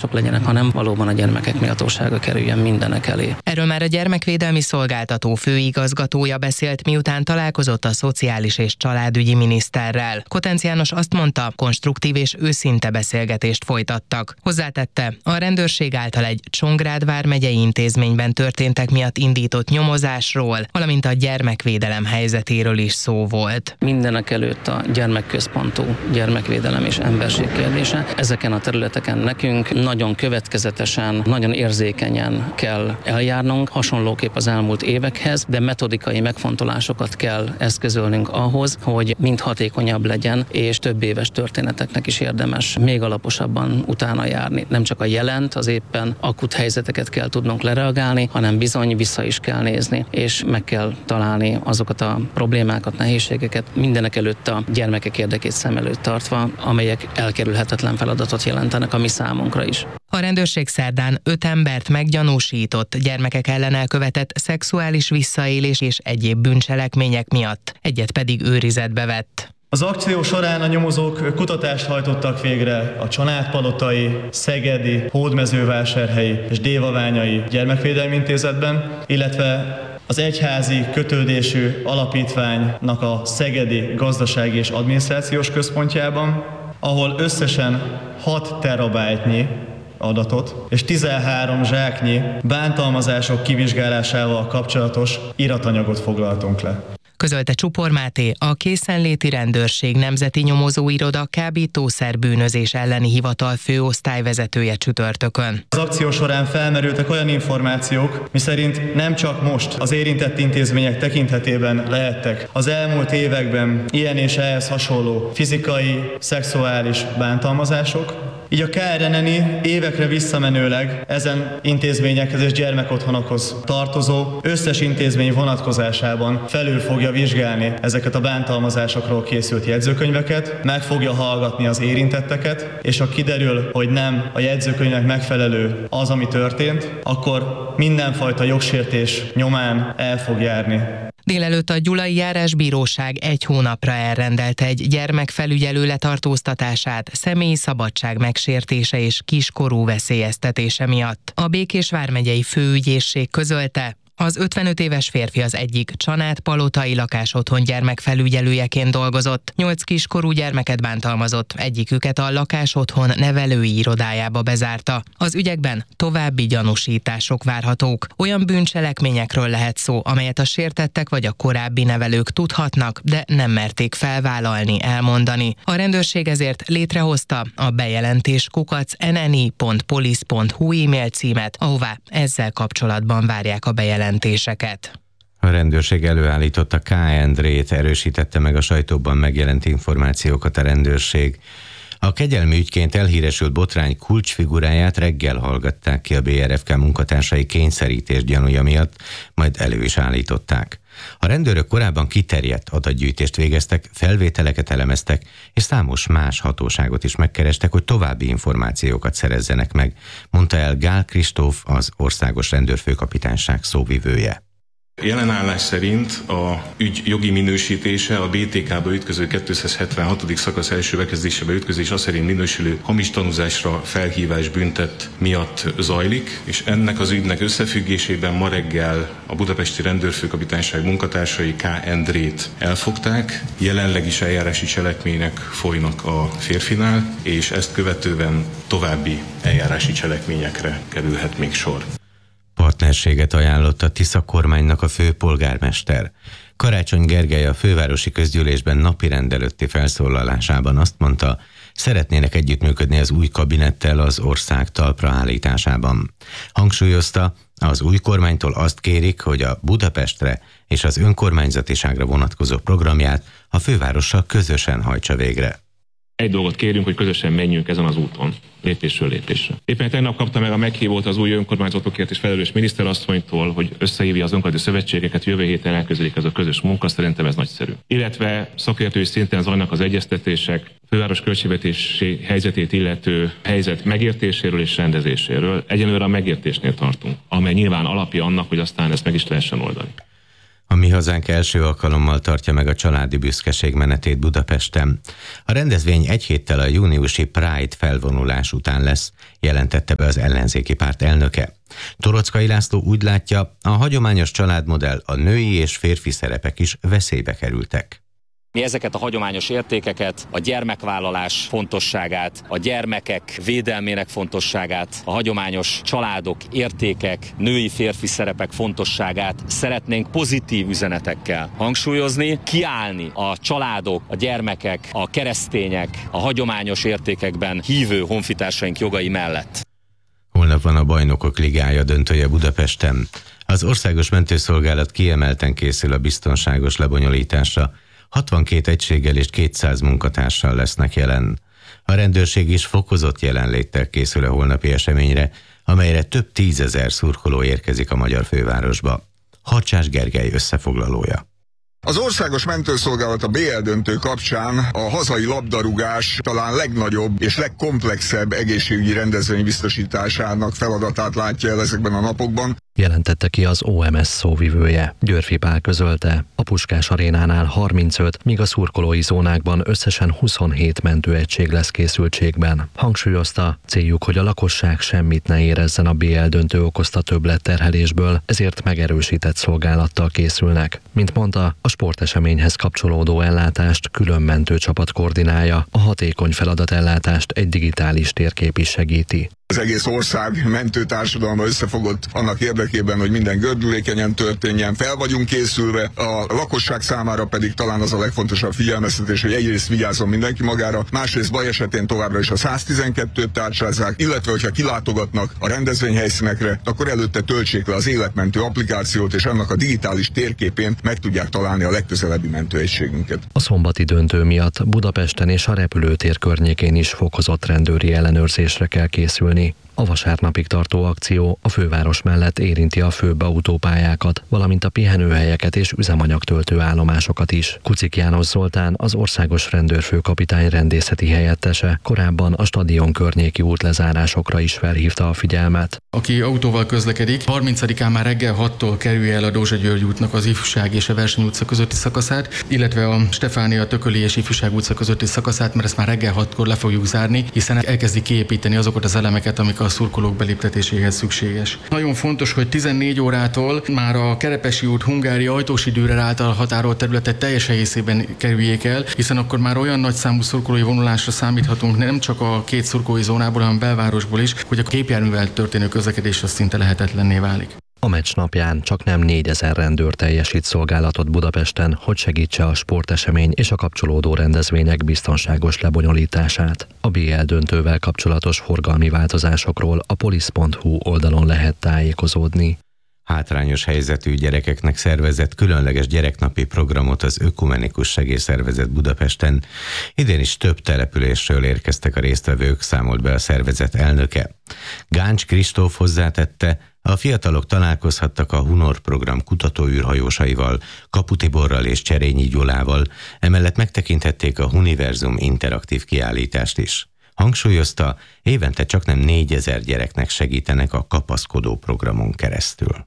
mások legyenek, hanem valóban a gyermekek méltósága kerüljen mindenek elé. Erről már a Gyermekvédelmi Szolgáltató főigazgatója beszélt, miután találkozott a szociális és családügyi miniszterrel. Kotenc János azt mondta, konstruktív és őszinte beszélgetést folytattak. Hozzátette, a rendőrség által egy Csongrád vármegyei intézményben történtek miatt indított nyomozásról, valamint a gyermekvédelem helyzetéről is szó volt. Mindenek előtt a gyermekközpontú gyermekvédelem és emberség kérdése. Ezeken a területeken nekünk nagyon következetesen, nagyon érzékenyen kell eljárnunk, hasonlóképp az elmúlt évekhez, de metodikai megfontolásokat kell eszközölnünk ahhoz, hogy mind hatékonyabb legyen, és több éves történeteknek is érdemes még alaposabban utána járni. Nem csak a jelent, az éppen akut helyzeteket kell tudnunk lereagálni, hanem bizony vissza is kell nézni, és meg kell találni azokat a problémákat, nehézségeket, mindenek előtt a gyermekek érdekét szem előtt tartva, amelyek elkerülhetetlen feladatot jelentenek a mi számunkra is. A rendőrség szerdán 5 embert meggyanúsított gyermekek ellen elkövetett szexuális visszaélés és egyéb bűncselekmények miatt, egyet pedig őrizetbe vett. Az akció során a nyomozók kutatást hajtottak végre a Csanádpalotai, Szegedi, Hódmezővásárhelyi és Dévaványai Gyermekvédelmi Intézetben, illetve az egyházi kötődésű alapítványnak a Szegedi Gazdasági és Adminisztrációs Központjában, ahol összesen 6 terabájtnyi adatot és 13 zsáknyi bántalmazások kivizsgálásával kapcsolatos iratanyagot foglaltunk le. Közölte Csupor Máté, a Készenléti Rendőrség Nemzeti Nyomozóiroda kábítószerbűnözés elleni hivatal főosztályvezetője csütörtökön. Az akció során felmerültek olyan információk, miszerint nem csak most az érintett intézmények tekintetében lehettek az elmúlt években ilyen és ehhez hasonló fizikai, szexuális bántalmazások, így a KRNN évekre visszamenőleg ezen intézményekhez és gyermekotthonokhoz tartozó összes intézmény vonatkozásában felül fogja vizsgálni ezeket a bántalmazásokról készült jegyzőkönyveket, meg fogja hallgatni az érintetteket, és ha kiderül, hogy nem a jegyzőkönyvnek megfelelő az, ami történt, akkor mindenfajta jogsértés nyomán el fog járni. Délelőtt a Gyulai Járásbíróság 1 hónapra elrendelte egy gyermekfelügyelő letartóztatását személyi szabadság megsértése és kiskorú veszélyeztetése miatt. A Békés vármegyei főügyészség közölte, az 55 éves férfi az egyik Csanádpalotai lakásotthon gyermekfelügyelőjeként dolgozott, 8 kiskorú gyermeket bántalmazott, egyiküket a lakásotthon nevelői irodájába bezárta. Az ügyekben további gyanúsítások várhatók. Olyan bűncselekményekről lehet szó, amelyet a sértettek vagy a korábbi nevelők tudhatnak, de nem merték felvállalni, elmondani. A rendőrség ezért létrehozta a bejelentés@nni.police.hu e-mail címet, ahová ezzel kapcsolatban várják a bejelentéseket. A rendőrség előállította K. Endrét, erősítette meg a sajtóban megjelent információkat a rendőrség. A kegyelmi ügyként elhíresült botrány kulcsfiguráját reggel hallgatták ki a BRFK munkatársai kényszerítés gyanúja miatt, majd elő is állították. A rendőrök korábban kiterjedt adatgyűjtést végeztek, felvételeket elemeztek, és számos más hatóságot is megkerestek, hogy további információkat szerezzenek meg, mondta el Gál Kristóf, az Országos Rendőrfőkapitányság szóvivője. Jelenállás szerint a ügy jogi minősítése a BTK-ba ütköző 276. szakasz első bekezdésébe ütközés azt szerint minősülő hamis tanúzásra felhívás büntet miatt zajlik, és ennek az ügynek összefüggésében ma reggel a Budapesti Rendőrfőkapitányság munkatársai K. Endrét elfogták. Jelenleg is eljárási cselekmények folynak a férfinál, és ezt követően további eljárási cselekményekre kerülhet még sor. Partnerséget ajánlott a Tisza kormánynak a főpolgármester. Karácsony Gergely a fővárosi közgyűlésben napirend előtti felszólalásában azt mondta, szeretnének együttműködni az új kabinettel az ország talpra állításában. Hangsúlyozta, az új kormánytól azt kérik, hogy a Budapestre és az önkormányzatiságra vonatkozó programját a fővárossal közösen hajtsa végre. Egy dolgot kérünk, hogy közösen menjünk ezen az úton, lépésről lépésre. Éppen tegnap kapta meg a meghívót az új önkormányzatokért és felelős miniszterasszonytól, hogy összehívja az önkormányzati szövetségeket, jövő héten elkezdődik ez a közös munka, szerintem ez nagyszerű. Illetve szakértői szinten zajlanak az egyeztetések, főváros költségvetési helyzetét illető helyzet megértéséről és rendezéséről. Egyenlőre a megértésnél tartunk, amely nyilván alapja annak, hogy aztán ezt meg is lehessen oldani. A Mi Hazánk első alkalommal tartja meg a családi büszkeség menetét Budapesten. A rendezvény egy héttel a júniusi Pride felvonulás után lesz, jelentette be az ellenzéki párt elnöke. Torockai László úgy látja, a hagyományos családmodell, a női és férfi szerepek is veszélybe kerültek. Mi ezeket a hagyományos értékeket, a gyermekvállalás fontosságát, a gyermekek védelmének fontosságát, a hagyományos családok, értékek, női-férfi szerepek fontosságát szeretnénk pozitív üzenetekkel hangsúlyozni, kiállni a családok, a gyermekek, a keresztények, a hagyományos értékekben hívő honfitársaink jogai mellett. Holnap van a Bajnokok Ligája döntője Budapesten. Az Országos Mentőszolgálat kiemelten készül a biztonságos lebonyolításra. 62 egységgel és 200 munkatársal lesznek jelen. A rendőrség is fokozott jelenléttel készül a holnapi eseményre, amelyre több 10 000 szurkoló érkezik a magyar fővárosba. Harcsás Gergely összefoglalója. Az Országos Mentőszolgálat a BL döntő kapcsán a hazai labdarúgás talán legnagyobb és legkomplexebb egészségügyi rendezvény biztosításának feladatát látja el ezekben a napokban. Jelentette ki az OMS szóvivője. Györfi Pál közölte, a Puskás Arénánál 35, míg a szurkolói zónákban összesen 27 mentőegység lesz készültségben. Hangsúlyozta, céljuk, hogy a lakosság semmit ne érezzen a BL döntő okozta többletterhelésből, ezért megerősített szolgálattal készülnek. Mint mondta, a sporteseményhez kapcsolódó ellátást külön mentőcsapat koordinálja, a hatékony feladatellátást egy digitális térkép is segíti. Az egész ország mentőtársadalma összefogott annak érdekében, hogy minden gördülékenyen történjen, fel vagyunk készülve, a lakosság számára pedig talán az a legfontosabb figyelmeztetés, hogy egyrészt vigyázzon mindenki magára, másrészt baj esetén továbbra is a 112-t tárcsázzák, illetve hogyha kilátogatnak a rendezvényhelyszínekre, akkor előtte töltsék le az életmentő applikációt, és annak a digitális térképén meg tudják találni a legközelebbi mentőegységünket. A szombati döntő miatt Budapesten és a repülőtér környékén is fokozott rendőri ellenőrzésre kell készülni. A vasárnapig tartó akció a főváros mellett érinti a főbb autópályákat, valamint a pihenőhelyeket és üzemanyagtöltő állomásokat is. Kucik János Zoltán, az országos rendőrfőkapitány rendészeti helyettese, korábban a stadion környéki útlezárásokra is felhívta a figyelmet. Aki autóval közlekedik, 30-án már reggel 6-tól kerülje el a Dózsa György útnak az Ifjúság és a Verseny utca közötti szakaszát, illetve a Stefánia, Tököli és Ifjúság utca közötti szakaszát, mert ezt már reggel 6-kor le fogjuk zárni, hiszen elkezdik kiépíteni azokat az elemeket, amik a szurkolók beléptetéséhez szükséges. Nagyon fontos, hogy 14 órától már a Kerepesi út, Hungária, Ajtósi Dürer által határolt területet teljes egészében kerüljék el, hiszen akkor már olyan nagy számú szurkolói vonulásra számíthatunk nem csak a két szurkolói zónából, hanem belvárosból is, hogy a gépjárművel történő közlekedés az szinte lehetetlenné válik. A meccs napján csak nem 4000 rendőr teljesít szolgálatot Budapesten, hogy segítse a sportesemény és a kapcsolódó rendezvények biztonságos lebonyolítását. A BL döntővel kapcsolatos forgalmi változásokról a polisz.hu oldalon lehet tájékozódni. Hátrányos helyzetű gyerekeknek szervezett különleges gyereknapi programot az Ökumenikus Segélyszervezet Budapesten. Idén is több településről érkeztek a résztvevők, számolt be a szervezet elnöke. Gáncs Kristóf hozzátette, a fiatalok találkozhattak a Hunor program kutatóűrhajósaival, Kapu Tiborral és Cserényi Gyulával, emellett megtekinthették a Huniverzum interaktív kiállítást is. Hangsúlyozta, évente csaknem 4000 gyereknek segítenek a kapaszkodó programon keresztül.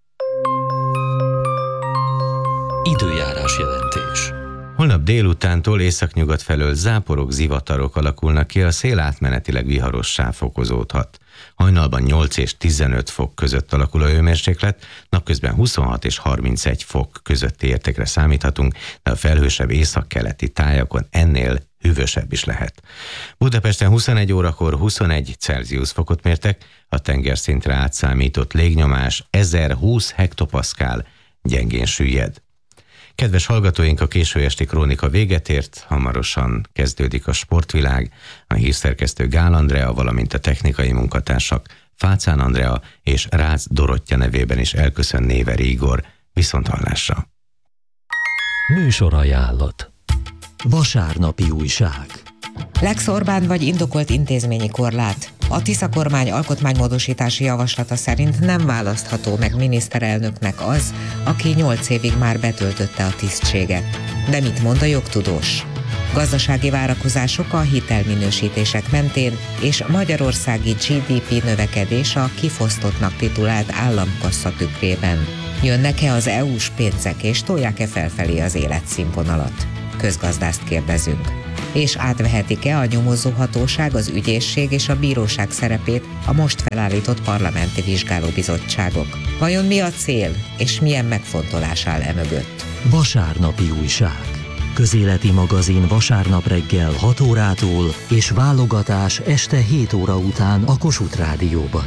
Időjárás jelentés. Holnap délutántól északnyugat felől záporok, zivatarok alakulnak ki, a szél átmenetileg viharossá fokozódhat. Hajnalban 8 és 15 fok között alakul a hőmérséklet, napközben 26 és 31 fok közötti értékre számíthatunk, de a felhősebb északkeleti tájakon ennél hűvösebb is lehet. Budapesten 21 órakor 21 Celsius fokot mértek, a tengerszintre átszámított légnyomás 1020 hektopaszkál, gyengén süllyed. Kedves hallgatóink, a késő esti krónika véget ért, hamarosan kezdődik a sportvilág, a hírszerkesztő Gál Andrea, valamint a technikai munkatársak Fácán Andrea és Rácz Dorottya nevében is elköszön Néver Igor. Viszonthallásra! Műsorajánlat. Vasárnapi újság. Lex Orbán vagy indokolt intézményi korlát. A Tisza kormány alkotmánymódosítási javaslata szerint nem választható meg miniszterelnöknek az, aki 8 évig már betöltötte a tisztséget. De mit mond a jogtudós? Gazdasági várakozások a hitelminősítések mentén és magyarországi GDP növekedés a kifosztottnak titulált államkassa tükrében. Jönnek-e az EU-s pénzek, és tolják-e felfelé az életszínvonalat? Közgazdászt kérdezünk. És átvehetik-e a nyomozóhatóság, az ügyészség és a bíróság szerepét a most felállított parlamenti vizsgálóbizottságok? Vajon mi a cél, és milyen megfontolás áll emögött? Vasárnapi újság. Közéleti magazin vasárnap reggel 6 órától és válogatás este 7 óra után a Kossuth Rádióban.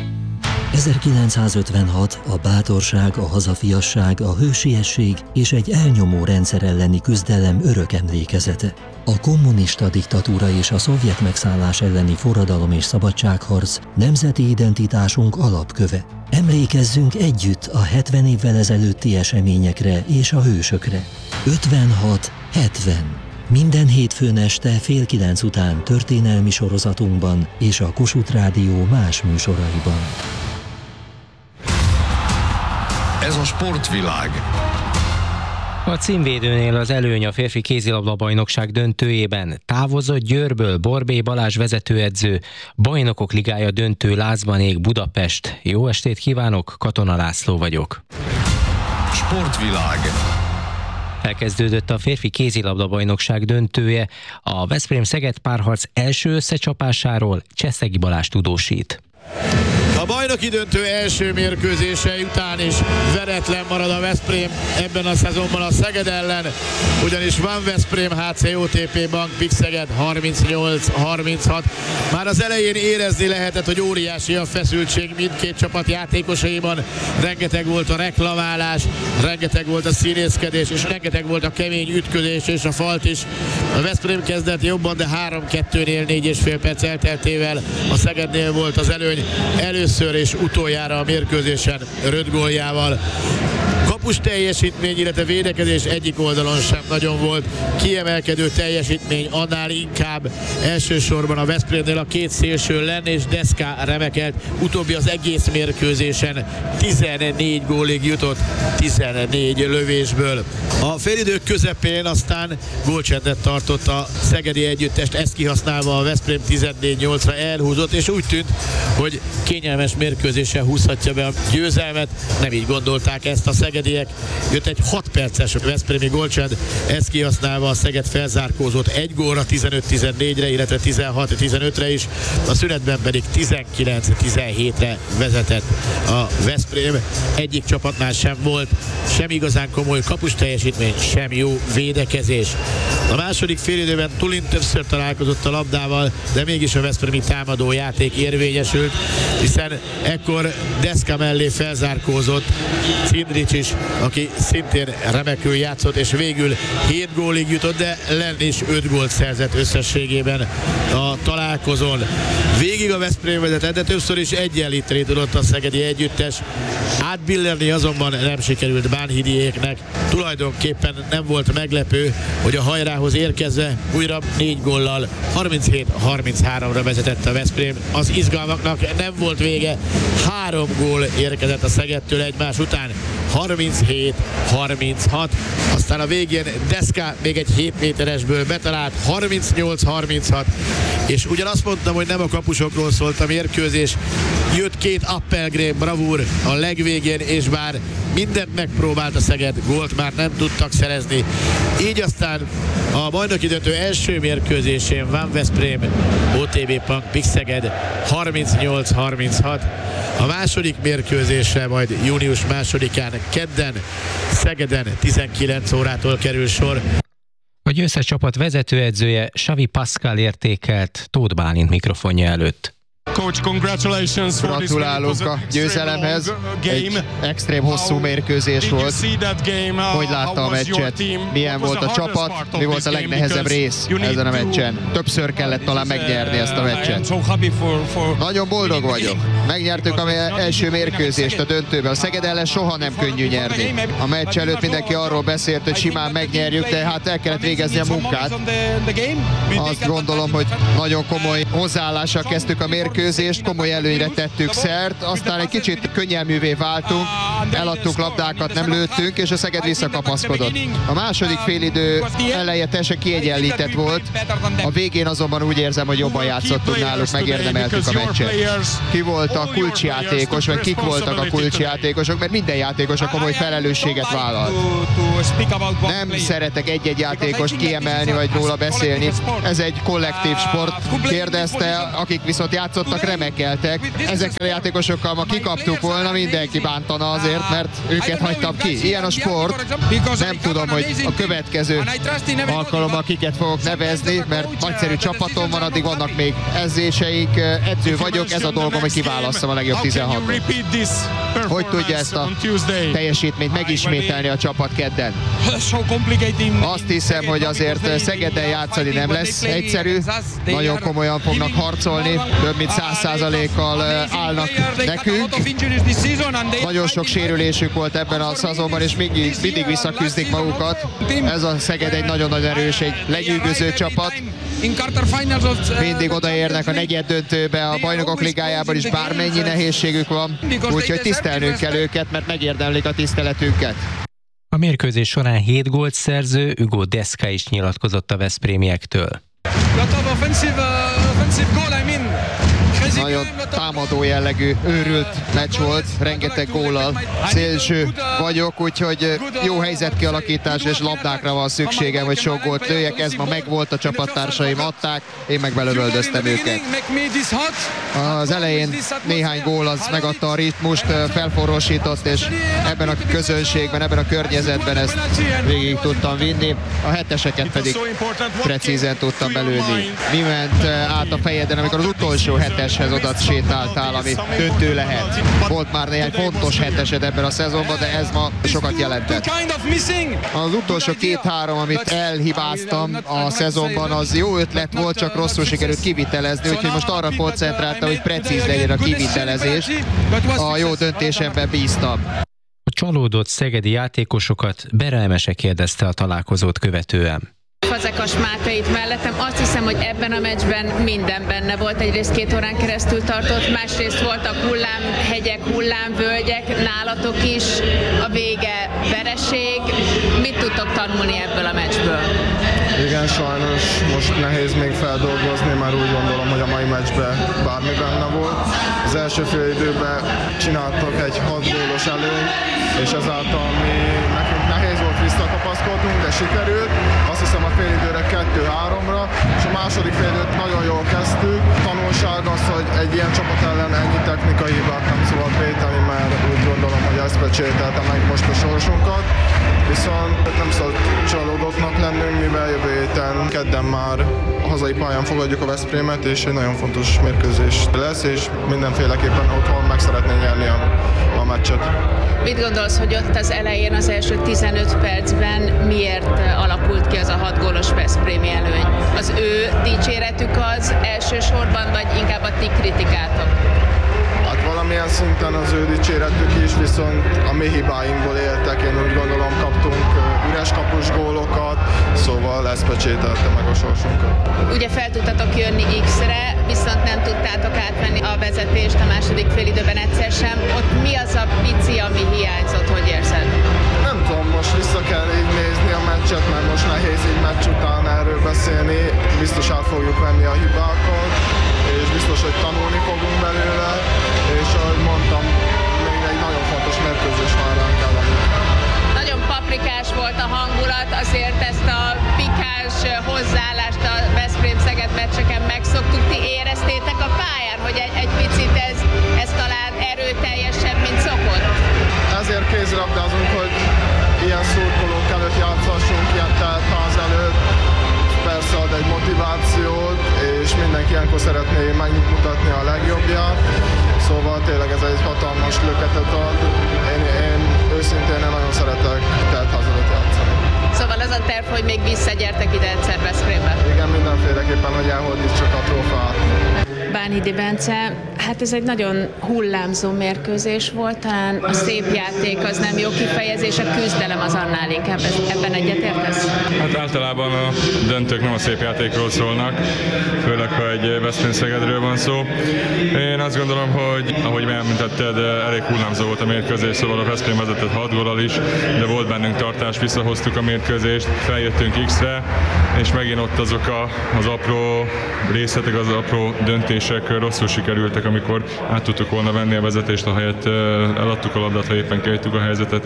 1956 a bátorság, a hazafiasság, a hősiesség és egy elnyomó rendszer elleni küzdelem örök emlékezete. A kommunista diktatúra és a szovjet megszállás elleni forradalom és szabadságharc nemzeti identitásunk alapköve. Emlékezzünk együtt a 70 évvel ezelőtti eseményekre és a hősökre. 56-70. Minden hétfőn este 8:30 után történelmi sorozatunkban és a Kossuth Rádió más műsoraiban. Ez a sportvilág. A címvédőnél az előny a férfi kézilabda-bajnokság döntőjében. Távozott Győrből Borbély Balázs vezetőedző, Bajnokok Ligája döntő lázban ég Budapest. Jó estét kívánok, Katona László vagyok. Sportvilág. Elkezdődött a férfi kézilabda-bajnokság döntője. A Veszprém-Szeged párharc első összecsapásáról Cseszegi Balázs tudósít. A bajnoki döntő első mérkőzése után is veretlen marad a Veszprém ebben a szezonban a Szeged ellen, ugyanis van Veszprém HC OTP Bank Pix Szeged 38-36. Már az elején érezni lehetett, hogy óriási a feszültség mindkét csapat játékosaiban. Rengeteg volt a reklamálás, rengeteg volt a színészkedés, és rengeteg volt a kemény ütközés és a falt is. A Veszprém kezdett jobban, de 3-2-nél 4,5 perc elteltével a Szegednél volt az előny. Először és utoljára a mérkőzésen 5 góljával. Kapus teljesítmény, illetve védekezés egyik oldalon sem nagyon volt kiemelkedő teljesítmény, annál inkább elsősorban a Veszprémnél a két szélső Len és Deszka remekelt, utóbbi az egész mérkőzésen 14 gólig jutott 14 lövésből. A félidő közepén aztán gólcsendet tartott a szegedi együttest, ezt kihasználva a Veszprém 14-8-ra elhúzott, és úgy tűnt, hogy kényelmes mérkőzéssel húzhatja be a győzelmet. Nem így gondolták ezt a szegediek. Jött egy 6 perces veszprémi gólcsend, ezt kihasználva a Szeged felzárkózott egy gólra 15-14-re, illetve 16-15-re is, a szünetben pedig 19-17-re vezetett a Veszprém. Egyik csapatnál sem volt sem igazán komoly kapus teljesítmény, sem jó védekezés. A második félidőben Tulin többször találkozott a labdával, de mégis a veszprémi támadó játék érvényesült, hiszen ekkor Deszka mellé felzárkózott Cindrics is, aki szintén remekül játszott, és végül 7 gólig jutott, de Len is 5 gólt szerzett összességében a találkozón. Végig a Veszprém vezetett, de többször is egyenlíteni tudott a szegedi együttes. Átbillerni azonban nem sikerült Bánhidiéknek. Tulajdonképpen nem volt meglepő, hogy a hajrához érkezve újra 4 góllal 37-33-ra vezetett a Veszprém. Az izgalmaknak nem volt vége, 3 gól érkezett a Szegedtől egymás után, 37-36, aztán a végén Deszka még egy 7 méteresből betalált, 38-36, és ugyanazt mondtam, hogy nem a kapusokról szólt a mérkőzés, jött 2 Appelgren bravúr a legvégén, és bár mindent megpróbált a Szeged, gólt már nem tudtak szerezni. Így aztán a bajnoki döntő első mérkőzésén Van Veszprém OTP Bank Pix Szeged 38-36. A második mérkőzésre majd június 2-án kedden Szegeden 19 órától kerül sor. A győztes csapat vezetőedzője Xavi Pascal értékelt Tóth Bálint mikrofonja előtt. Gratulálunk a győzelemhez, egy extrém hosszú mérkőzés volt. Hogy látta a meccset? Milyen volt a csapat? Mi volt a legnehezebb rész ezen a meccsen? Többször kellett talán megnyerni ezt a meccset. Nagyon boldog vagyok. Megnyertük az első mérkőzést a döntőben. A Szeged ellen soha nem könnyű nyerni. A meccs előtt mindenki arról beszélt, hogy simán megnyerjük, de hát el kellett végezni a munkát. Azt gondolom, hogy nagyon komoly hozzáállással kezdtük a mérkőzést. mérkőzést, komoly előnyre tettük szert, aztán egy kicsit könnyelművé váltunk, eladtuk labdákat, nem lőttünk, és a Szeged visszakapaszkodott. A második félidő eleje teljesen kiegyenlített volt, a végén azonban úgy érzem, hogy jobban játszottunk náluk, megérdemeltük a meccset. Ki volt a kulcsjátékos, vagy kik voltak a kulcsjátékosok, mert minden játékos a komoly felelősséget vállal. Nem szeretek egy-egy játékost kiemelni, vagy róla beszélni. Ez egy kollektív sport. Kérdezte, akik viszont játszottak, remekeltek. Ezekkel a játékosokkal ma kikaptuk volna, mindenki bántana azért, mert őket hagytam ki. Ilyen a sport. Nem tudom, hogy a következő alkalommal kiket fogok nevezni, mert nagyszerű csapatom van, addig vannak még edzéseik, edző vagyok, ez a dolgom, hogy kiválasszam a legjobb 16-ot. Hogy tudja ezt a teljesítményt megismételni a csapat kedden? Azt hiszem, hogy azért Szegeden játszani nem lesz egyszerű, nagyon komolyan fognak harcolni, több mint 100%-kal állnak nekünk. Nagyon sok sérülésük volt ebben a szezonban, és mindig visszaküzdik magukat. Ez a Szeged egy nagyon-nagyon erős, egy lenyűgöző csapat. Mindig odaérnek a negyeddöntőbe, a Bajnokok Ligájában is bármennyi nehézségük van, úgyhogy tisztelnünk kell őket, mert megérdemlik a tiszteletünket. A mérkőzés során 7 gólt szerző Hugo Deszka is nyilatkozott a veszprémiektől. Nagyon támadó jellegű, őrült meccs volt, rengeteg góllal. Szélső vagyok, úgyhogy jó helyzetkialakítás és labdákra van szükségem, hogy sok gólt lőjek. Ez ma megvolt, a csapattársaim adták, én meg belövöldöztem őket. Az elején néhány gól az megadta a ritmust, felforrósított, és ebben a közönségben, ebben a környezetben ezt végig tudtam vinni. A heteseket pedig precízen tudtam belőni. Mi ment át a fejeden, amikor az utolsó heteshez oda sétáltál, ami döntő lehet. Volt már néhány fontos hetesed ebben a szezonban, de ez ma sokat jelentett. Az utolsó 2-3, amit elhibáztam a szezonban, az jó ötlet volt, csak rosszul sikerült kivitelezni, úgyhogy most arra koncentráltam, hogy precíz legyen a kivitelezés. A jó döntésemben bíztam. A csalódott szegedi játékosokat Berelmese kérdezte a találkozót követően. Fazekas Máté itt mellettem. Azt hiszem, hogy ebben a meccsben minden benne volt. Egyrészt 2 órán keresztül tartott, másrészt voltak hullámhegyek, hullámvölgyek, nálatok is. A vége vereség. Mit tudtok tanulni ebből a meccsből? Igen, sajnos most nehéz még feldolgozni, mert úgy gondolom, hogy a mai meccsben bármi benne volt. Az első fél időben csináltak egy 6 gólos előnyt, és ezáltal nekünk nehéz volt visszakapaszkodnunk, de sikerült. Azt hiszem a fél időre 2-3-ra, és a második fél időt nagyon jól kezdtük. Tanulság az, hogy egy ilyen csapat ellen ennyi technikai hibát nem szabad véteni, mert úgy gondolom, hogy ezt pecsételte meg most a sorsunkat. Viszont nem szabad csalódottnak lennünk, mivel jövő héten kedden már a hazai pályán fogadjuk a Veszprémet, és egy nagyon fontos mérkőzés lesz, és mindenféleképpen otthon meg szeretnénk nyerni a meccset. Mit gondolsz, hogy ott az elején, az első 15 percben miért alakult ki az a 6 gólos veszprémi előny? Az ő dicséretük az elsősorban, vagy inkább a ti kritikátok? Hát valamilyen szinten az ő dicséretük is, viszont a mi hibáinkból éltek. Én úgy gondolom, kaptunk üres kapus gólokat, szóval ez pecsételte meg a sorsunkat. Ugye fel tudtatok jönni X-re, viszont nem tudtátok átvenni a vezetést a második félidőben egyszer sem. Ott mi az a pici, ami hiányzott, hogy érzed? Nem tudom, most vissza kell így nézni a meccset, mert most nehéz így meccs után erről beszélni. Biztos át fogjuk venni a hibákat, és biztos, hogy tanulni fogunk belőle, és ahogy mondtam, még egy nagyon fontos mérkőzés már ránk ellenünk. Nagyon paprikás volt a hangulat, azért ezt a pikáns hozzáállást a Veszprém-Szeged meccseken megszoktuk. Ti éreztétek a pályán, hogy egy picit ez talán erőteljesebb, mint szokott? Ezért kézilabdázunk, hogy ilyen szurkolók előtt játszhassunk, ilyen teltház előtt. Persze ad egy motivációt, és mindenki ilyenkor szeretné megmutatni a legjobbját. Szóval tényleg ez egy hatalmas löketet ad. Én őszintén nagyon szeretek teltház előtt játszani. Szóval az a terv, hogy még visszagyertek ide egyszer Veszprémbe. Igen, mindenféleképpen, hogy elhódítsuk a trófeát. Bánhidi Bence, hát ez egy nagyon hullámzó mérkőzés volt, talán a szép játék az nem jó kifejezés, a küzdelem az annál inkább, ebben egyetértesz? Hát általában a döntők nem a szép játékról szólnak, főleg ha egy Veszprém-Szegedről van szó. Én azt gondolom, hogy ahogy említetted, elég hullámzó volt a mérkőzés, szóval a Veszprém vezetett 6 góllal is, de volt bennünk tartás, visszahoztuk a mérkőzést, feljöttünk X-re, és megint ott azok az apró részletek, az apró döntések rosszul sikerültek, amikor át tudtuk volna venni a vezetést, ahelyett eladtuk a labdát, ha éppen kihagytuk a helyzetet,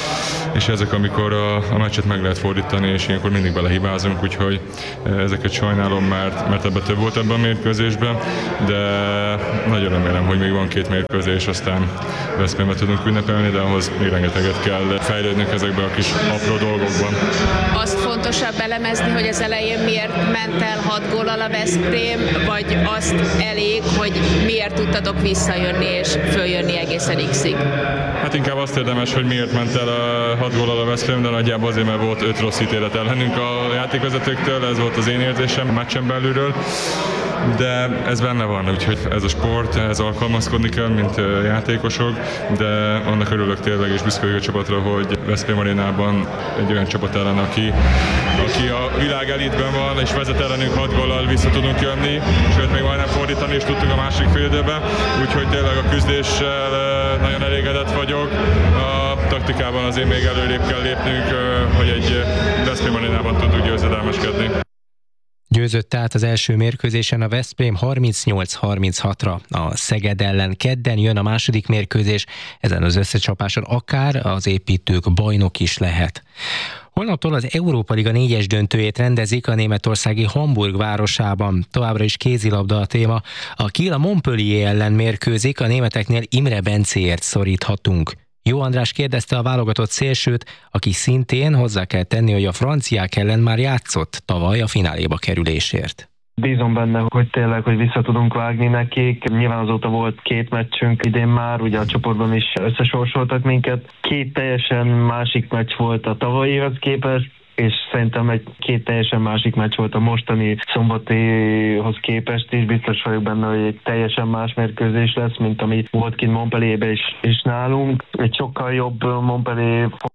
és ezek, amikor a meccset meg lehet fordítani, és ilyenkor mindig belehibázunk, úgyhogy ezeket sajnálom, mert ebben több volt ebben a mérkőzésben, de nagyon remélem, hogy még van 2 mérkőzés, aztán Veszprémbe tudunk ünnepelni, de ahhoz még rengeteget kell fejlődnünk ezekben a kis apró dolgokban. Azt fontosabb elemezni, hogy az elején miért ment el 6 góllal a Veszprém, vagy azt elég, hogy miért tudtatok visszajönni és följönni egészen X-ig? Hát inkább azt érdemes, hogy miért ment el a 6 góllal a Veszprém, de nagyjából azért, mert volt 5 rossz ítélet ellenünk a játékvezetőktől, ez volt az én érzésem a meccsen belülről. De ez benne van, úgyhogy ez a sport, ehhez alkalmazkodni kell, mint játékosok, de annak örülök tényleg és büszke vagyok a csapatra, hogy Veszprém arénában egy olyan csapat ellen, aki a világ elitben van, és vezet ellenünk 6 góllal vissza tudunk jönni, sőt még majdnem fordítani is tudtuk a másik fél időben, úgyhogy tényleg a küzdéssel nagyon elégedett vagyok. A taktikában azért még előrébb kell lépnünk, hogy egy Veszprém arénában tudunk győzedelmeskedni. Győzött át az első mérkőzésen a Veszprém 38-36-ra. A Szeged ellen kedden jön a második mérkőzés, ezen az összecsapáson akár az építők bajnok is lehet. Holnaptól az Európa Liga 4-es döntőjét rendezik a németországi Hamburg városában. Továbbra is kézilabda a téma. A Kiel a Montpellier ellen mérkőzik, a németeknél Imre Bencéért szoríthatunk. Jó András kérdezte a válogatott szélsőt, aki szintén hozzá kell tenni, hogy a franciák ellen már játszott tavaly a fináléba kerülésért. Bízom benne, hogy tényleg, hogy vissza tudunk vágni nekik. Nyilván azóta volt 2 meccsünk idén már, ugye a csoportban is összesorsoltak minket. 2 teljesen másik meccs volt a tavalyihoz képest, és szerintem egy 2 teljesen másik meccs volt a mostani szombatihoz képest is. Biztos vagyok benne, hogy egy teljesen más mérkőzés lesz, mint ami volt kint Montpellierben is nálunk. Egy sokkal jobb Montpellier fog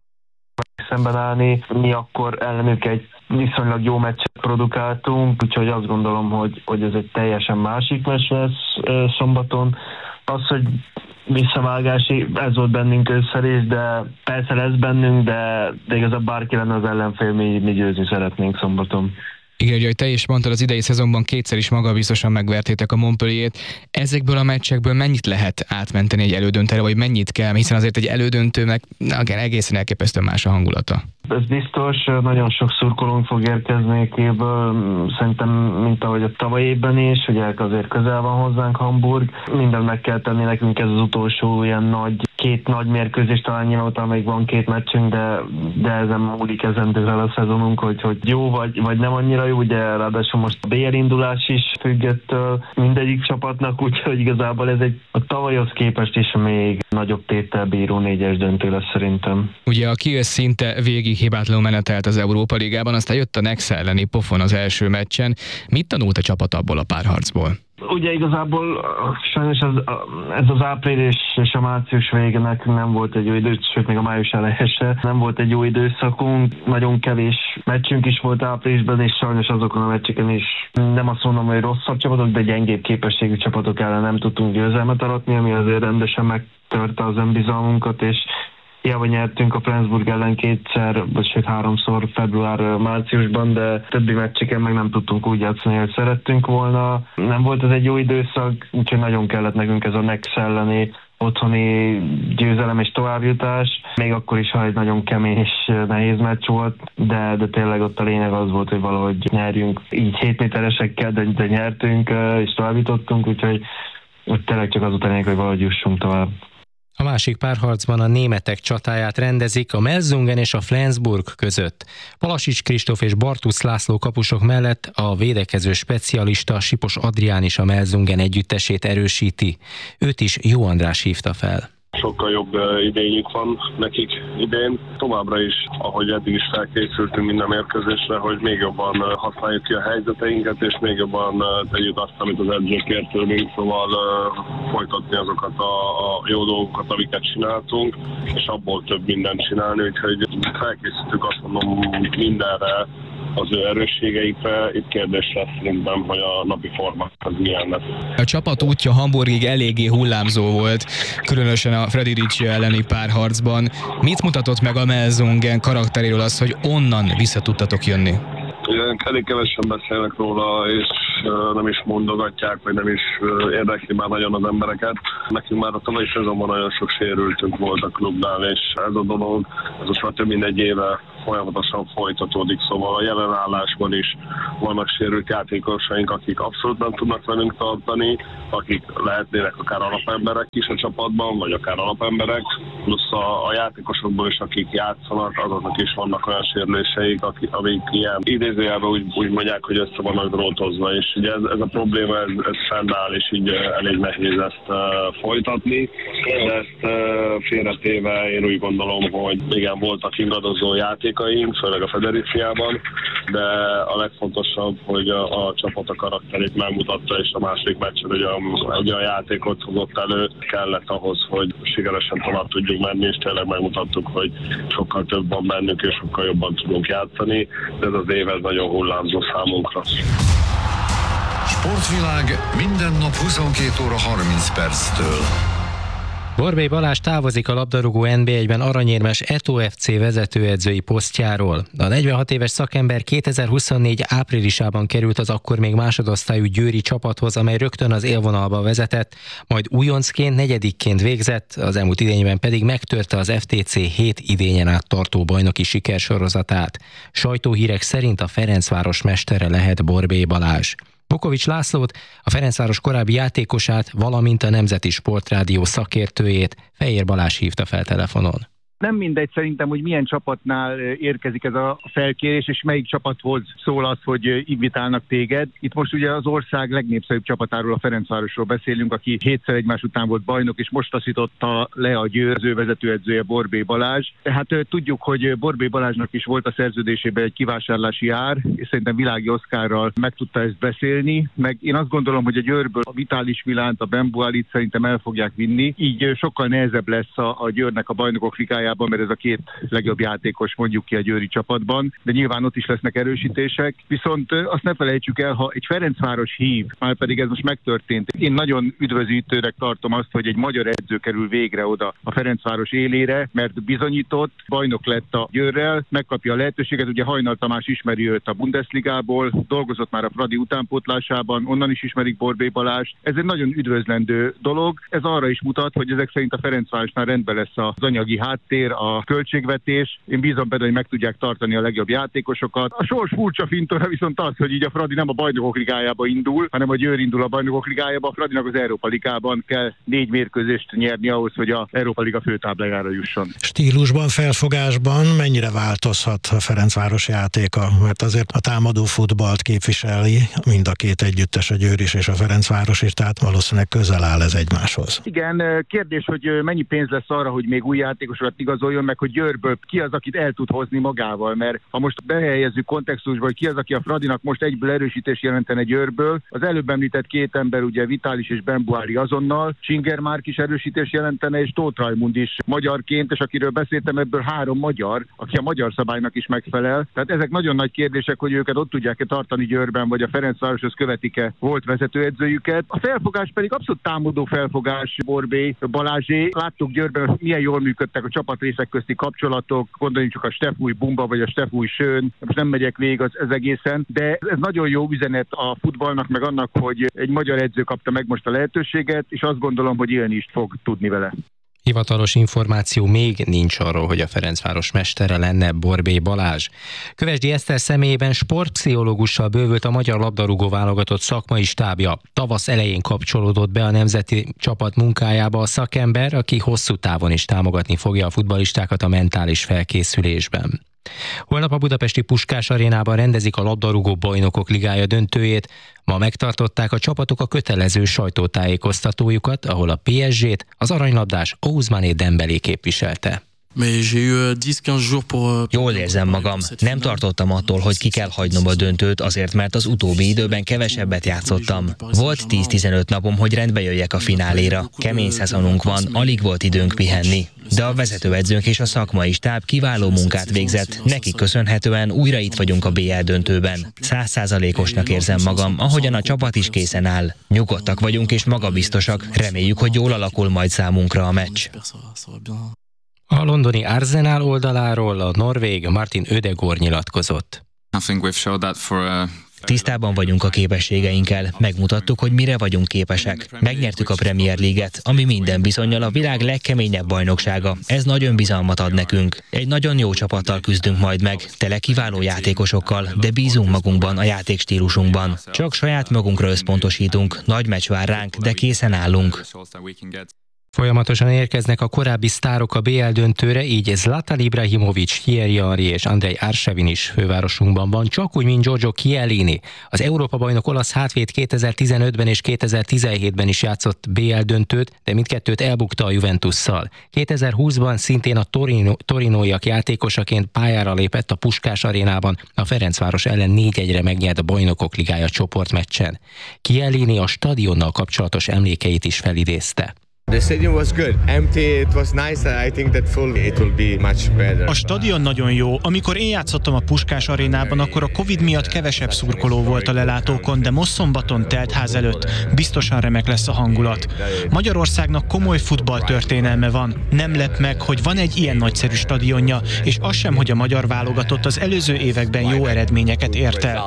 szemben állni. Mi akkor ellenük egy viszonylag jó meccset produkáltunk, úgyhogy azt gondolom, hogy ez egy teljesen másik meccs lesz szombaton. Az, hogy visszavágási, ez volt bennünk ősszel is, de persze lesz bennünk, de igazából bárki lenne az ellenfél, mi győzni szeretnénk szombaton. Igen, ugye, hogy te is mondtad, az idei szezonban 2-szer is magabiztosan megvertétek a Montpelliert. Ezekből a meccsekből mennyit lehet átmenteni egy elődöntőre, vagy mennyit kell, hiszen azért egy elődöntőnek egészen elképesztően más a hangulata. Ez biztos, nagyon sok szurkolónk fog érkezni Kielből, szerintem, mint ahogy a tavaly évben is, ugye azért közel van hozzánk Hamburg. Mindent meg kell tenni nekünk, ez az utolsó ilyen 2 nagy mérkőzés, talán nyilván még van 2 meccsünk, de ezen múlik ezentől a szezonunk, hogy jó vagy nem annyira jó, ugye ráadásul most a BL indulás is függött mindegyik csapatnak, úgyhogy igazából ez a tavalyhoz képest is még nagyobb téttel bíró 4-es döntő lesz szerintem. Ugye a Kiel szinte végig hibátlanul menetelt az Európa Ligában, aztán jött a Nex elleni pofon az első meccsen. Mit tanult a csapat abból a párharcból? Ugye igazából sajnos ez az április és a március vége nekünk nem volt egy jó idő, sőt még a május eleje se nem volt egy jó időszakunk. Nagyon kevés meccsünk is volt áprilisban, és sajnos azokon a meccseken is nem azt mondom, hogy rosszabb csapatok, de gyengébb képességű csapatok ellen nem tudtunk győzelmet aratni, ami azért rendesen megtörte az önbizalmunkat, és hiába nyertünk a Flensburg ellen 2-szer, vagy 3-szor február-márciusban, de többi meccseken meg nem tudtunk úgy játszani, hogy szerettünk volna. Nem volt ez egy jó időszak, úgyhogy nagyon kellett nekünk ez a Nex elleni otthoni győzelem és továbbjutás. Még akkor is, ha egy nagyon kemény és nehéz meccs volt, de tényleg ott a lényeg az volt, hogy valahogy nyerjünk. Így 7 méteresekkel, de nyertünk és továbbjutottunk, úgyhogy tényleg csak azután, hogy valahogy jussunk tovább. A másik párharcban a németek csatáját rendezik a Melsungen és a Flensburg között. Palasics Kristóf és Bartusz László kapusok mellett a védekező specialista Sipos Adrián is a Melsungen együttesét erősíti. Őt is Jó András hívta fel. sokkal jobb idényük van nekik idén. Továbbra is, ahogy eddig is felkészültünk minden mérkőzésre, hogy még jobban használjuk ki a helyzeteinket, és még jobban tegyük azt, amit az edzők kért tőlünk, szóval folytatni azokat a jó dolgokat, amiket csináltunk, és abból több mindent csinálni, úgyhogy felkészültük, azt mondom, mindenre, az ő erősségeikre. Itt kérdés lesz szerintem, hogy a napi forma az milyen lesz. A csapat útja Hamburgig eléggé hullámzó volt, különösen a Freddy Ricci elleni párharcban. Mit mutatott meg a Melsungen karakteréről az, hogy onnan vissza tudtatok jönni? Elég kevesen beszélnek róla, és nem is mondogatják, vagy nem is érdekli már nagyon az embereket. Nekünk már a tavalyi szezonban nagyon sok sérültünk volt a klubnál, és ez a dolog, ez most már több mint egy éve folyamatosan folytatódik, szóval a jelenállásban is vannak sérült játékosaink, akik abszolút nem tudnak velünk tartani, akik lehetnének akár alapemberek is a csapatban, vagy akár alapemberek, plusz a játékosokból is, akik játszanak, azoknak is vannak olyan sérüléseik, amik ilyen idézőjelben úgy mondják, hogy össze vannak drótozva, és ugye ez a probléma, ez fennáll, és így elég nehéz ezt folytatni, de ezt félretéve én úgy gondolom, hogy igen, voltak ingadozó játékaink, főleg a Federiciában, de a legfontosabb, hogy a csapat a karakterét megmutatta, és a második meccsen egy olyan játékot hozott elő, kellett ahhoz, hogy sikeresen tovább tudjuk menni, és tényleg megmutattuk, hogy sokkal több van bennünk, és sokkal jobban tudunk játszani, de ez az év ez nagyon hullámzó számunkra. Sportvilág minden nap 22 óra 30 perctől. Borbély Balázs távozik a labdarúgó NB1-ben aranyérmes Eto FC vezetőedzői posztjáról. A 46 éves szakember 2024 áprilisában került az akkor még másodosztályú győri csapathoz, amely rögtön az élvonalba vezetett, majd újoncként, negyedikként végzett, az elmúlt idényben pedig megtörte az FTC 7 idényen át tartó bajnoki sikersorozatát. Sajtóhírek szerint a Ferencváros mestere lehet Borbély Balázs. Bokovics Lászlót, a Ferencváros korábbi játékosát, valamint a Nemzeti Sportrádió szakértőjét Fejér Balázs hívta fel telefonon. Nem mindegy szerintem, hogy milyen csapatnál érkezik ez a felkérés, és melyik csapathoz szól az, hogy invitálnak téged. Itt most ugye az ország legnépszerűbb csapatáról, a Ferencvárosról beszélünk, aki 7-szer egymás után volt bajnok, és most taszította le a Győr vezetőedzője Borbély Balázs. Tehát tudjuk, hogy Borbély Balázsnak is volt a szerződésében egy kivásárlási ár, és szerintem Világi Oszkárral meg tudta ezt beszélni. Meg én azt gondolom, hogy a Győrből a Vitális Milánt, a Bembualit szerintem el fogják vinni. Így sokkal nehezebb lesz a Győrnek a bajnokok ligájában, mert ez a két legjobb játékos mondjuk ki a győri csapatban, de nyilván ott is lesznek erősítések. Viszont azt ne felejtsük el, ha egy Ferencváros hív, már pedig ez most megtörtént. Én nagyon üdvözítőnek tartom azt, hogy egy magyar edző kerül végre oda a Ferencváros élére, mert bizonyított, bajnok lett a Győrrel, megkapja a lehetőséget. Ugye Hajnal Tamás ismeri őt a Bundesligából, dolgozott már a Fradi utánpótlásában, onnan is ismerik Borbély Balást. Ez egy nagyon üdvözlendő dolog. Ez arra is mutat, hogy ezek szerint a Ferencvárosnál rendben lesz az anyagi háttér, a költségvetés. Én bízom benne, hogy meg tudják tartani a legjobb játékosokat. A sors furcsa fintora viszont az, hogy így a Fradi nem a Bajnokok Ligájába indul, hanem a Győr indul a Bajnokok Ligájába. A Fradinak az Európa Ligában kell 4 mérkőzést nyerni ahhoz, hogy a Európa Liga főtáblájára jusson. Stílusban, felfogásban mennyire változhat a Ferencváros játéka? Mert azért a támadó futballt képviseli mind a két együttes, a Győr is és a Ferencváros is, tehát valószínűleg közel áll ez egymáshoz. Igen, kérdés, hogy mennyi pénz lesz arra, hogy még új játékosokat igazoljon, meg hogy Győrből ki az, akit el tud hozni magával, mert ha most behelyezzük kontextusba, hogy ki az, aki a Fradinak most egyből erősítés jelentene Győrből, az előbb említett két ember, ugye Vitális és Bembuári azonnal, Csingermárk is erősítés jelentene, és Tóth Rajmund is magyarként, és akiről beszéltem, ebből 3 magyar, aki a magyar szabálynak is megfelel. Tehát ezek nagyon nagy kérdések, hogy őket ott tudják-e tartani Győrben, vagy a Ferencvároshoz követik-e volt vezetőedzőjüket. A felfogás pedig abszolút támadó felfogás Borbély Balázsé. Láttuk Győrben, milyen jól működtek a csapatrészek közti kapcsolatok, gondoljunk csak a Stefúj Bumba vagy a Stefúj Sön, most nem megyek végig az egészen, de ez nagyon jó üzenet a futballnak, meg annak, hogy egy magyar edző kapta meg most a lehetőséget, és azt gondolom, hogy élni is fog tudni vele. Hivatalos információ még nincs arról, hogy a Ferencváros mestere lenne Borbély Balázs. Kövesdi Eszter személyében sportpszichológussal bővült a magyar labdarúgó válogatott szakmai stábja. Tavasz elején kapcsolódott be a nemzeti csapat munkájába a szakember, aki hosszú távon is támogatni fogja a futballistákat a mentális felkészülésben. Holnap a budapesti Puskás arénában rendezik a labdarúgó bajnokok ligája döntőjét. Ma megtartották a csapatok a kötelező sajtótájékoztatójukat, ahol a PSG-t az aranylabdás Ousmane Dembélé képviselte. Jól érzem magam. Nem tartottam attól, hogy ki kell hagynom a döntőt, azért mert az utóbbi időben kevesebbet játszottam. Volt 10-15 napom, hogy rendbe jöjjek a fináléra. Kemény szezonunk van, alig volt időnk pihenni. De a vezetőedzőnk és a szakmai stáb kiváló munkát végzett. Nekik köszönhetően újra itt vagyunk a BL döntőben. 100%-osnak érzem magam, ahogyan a csapat is készen áll. Nyugodtak vagyunk és magabiztosak. Reméljük, hogy jól alakul majd számunkra a meccs. A londoni Arsenal oldaláról a norvég Martin Ødegaard nyilatkozott. Tisztában vagyunk a képességeinkkel, megmutattuk, hogy mire vagyunk képesek. Megnyertük a Premier League-et, ami minden bizonnyal a világ legkeményebb bajnoksága. Ez nagy önbizalmat ad nekünk. Egy nagyon jó csapattal küzdünk majd meg, tele kiváló játékosokkal, de bízunk magunkban, a játékstílusunkban. Csak saját magunkra összpontosítunk, nagy meccs vár ránk, de készen állunk. Folyamatosan érkeznek a korábbi sztárok a BL döntőre, így Zlatan Ibrahimović, Thierry Henry és Andrej Arshavin is fővárosunkban van, csak úgy, mint Giorgio Chiellini. Az Európa-bajnok olasz hátvéd 2015-ben és 2017-ben is játszott BL döntőt, de mindkettőt elbukta a Juventusszal. 2020-ban szintén a torinóiak játékosaként pályára lépett a Puskás arénában, a Ferencváros ellen 4-1-re megnyert a Bajnokok Ligája csoportmeccsen. Chiellini a stadionnal kapcsolatos emlékeit is felidézte. A stadion nagyon jó. Amikor én játszottam a Puskás arénában, akkor a Covid miatt kevesebb szurkoló volt a lelátókon, de most szombaton telt ház előtt. Biztosan remek lesz a hangulat. Magyarországnak komoly futballtörténelme van. Nem lep meg, hogy van egy ilyen nagyszerű stadionja, és az sem, hogy a magyar válogatott az előző években jó eredményeket ért el.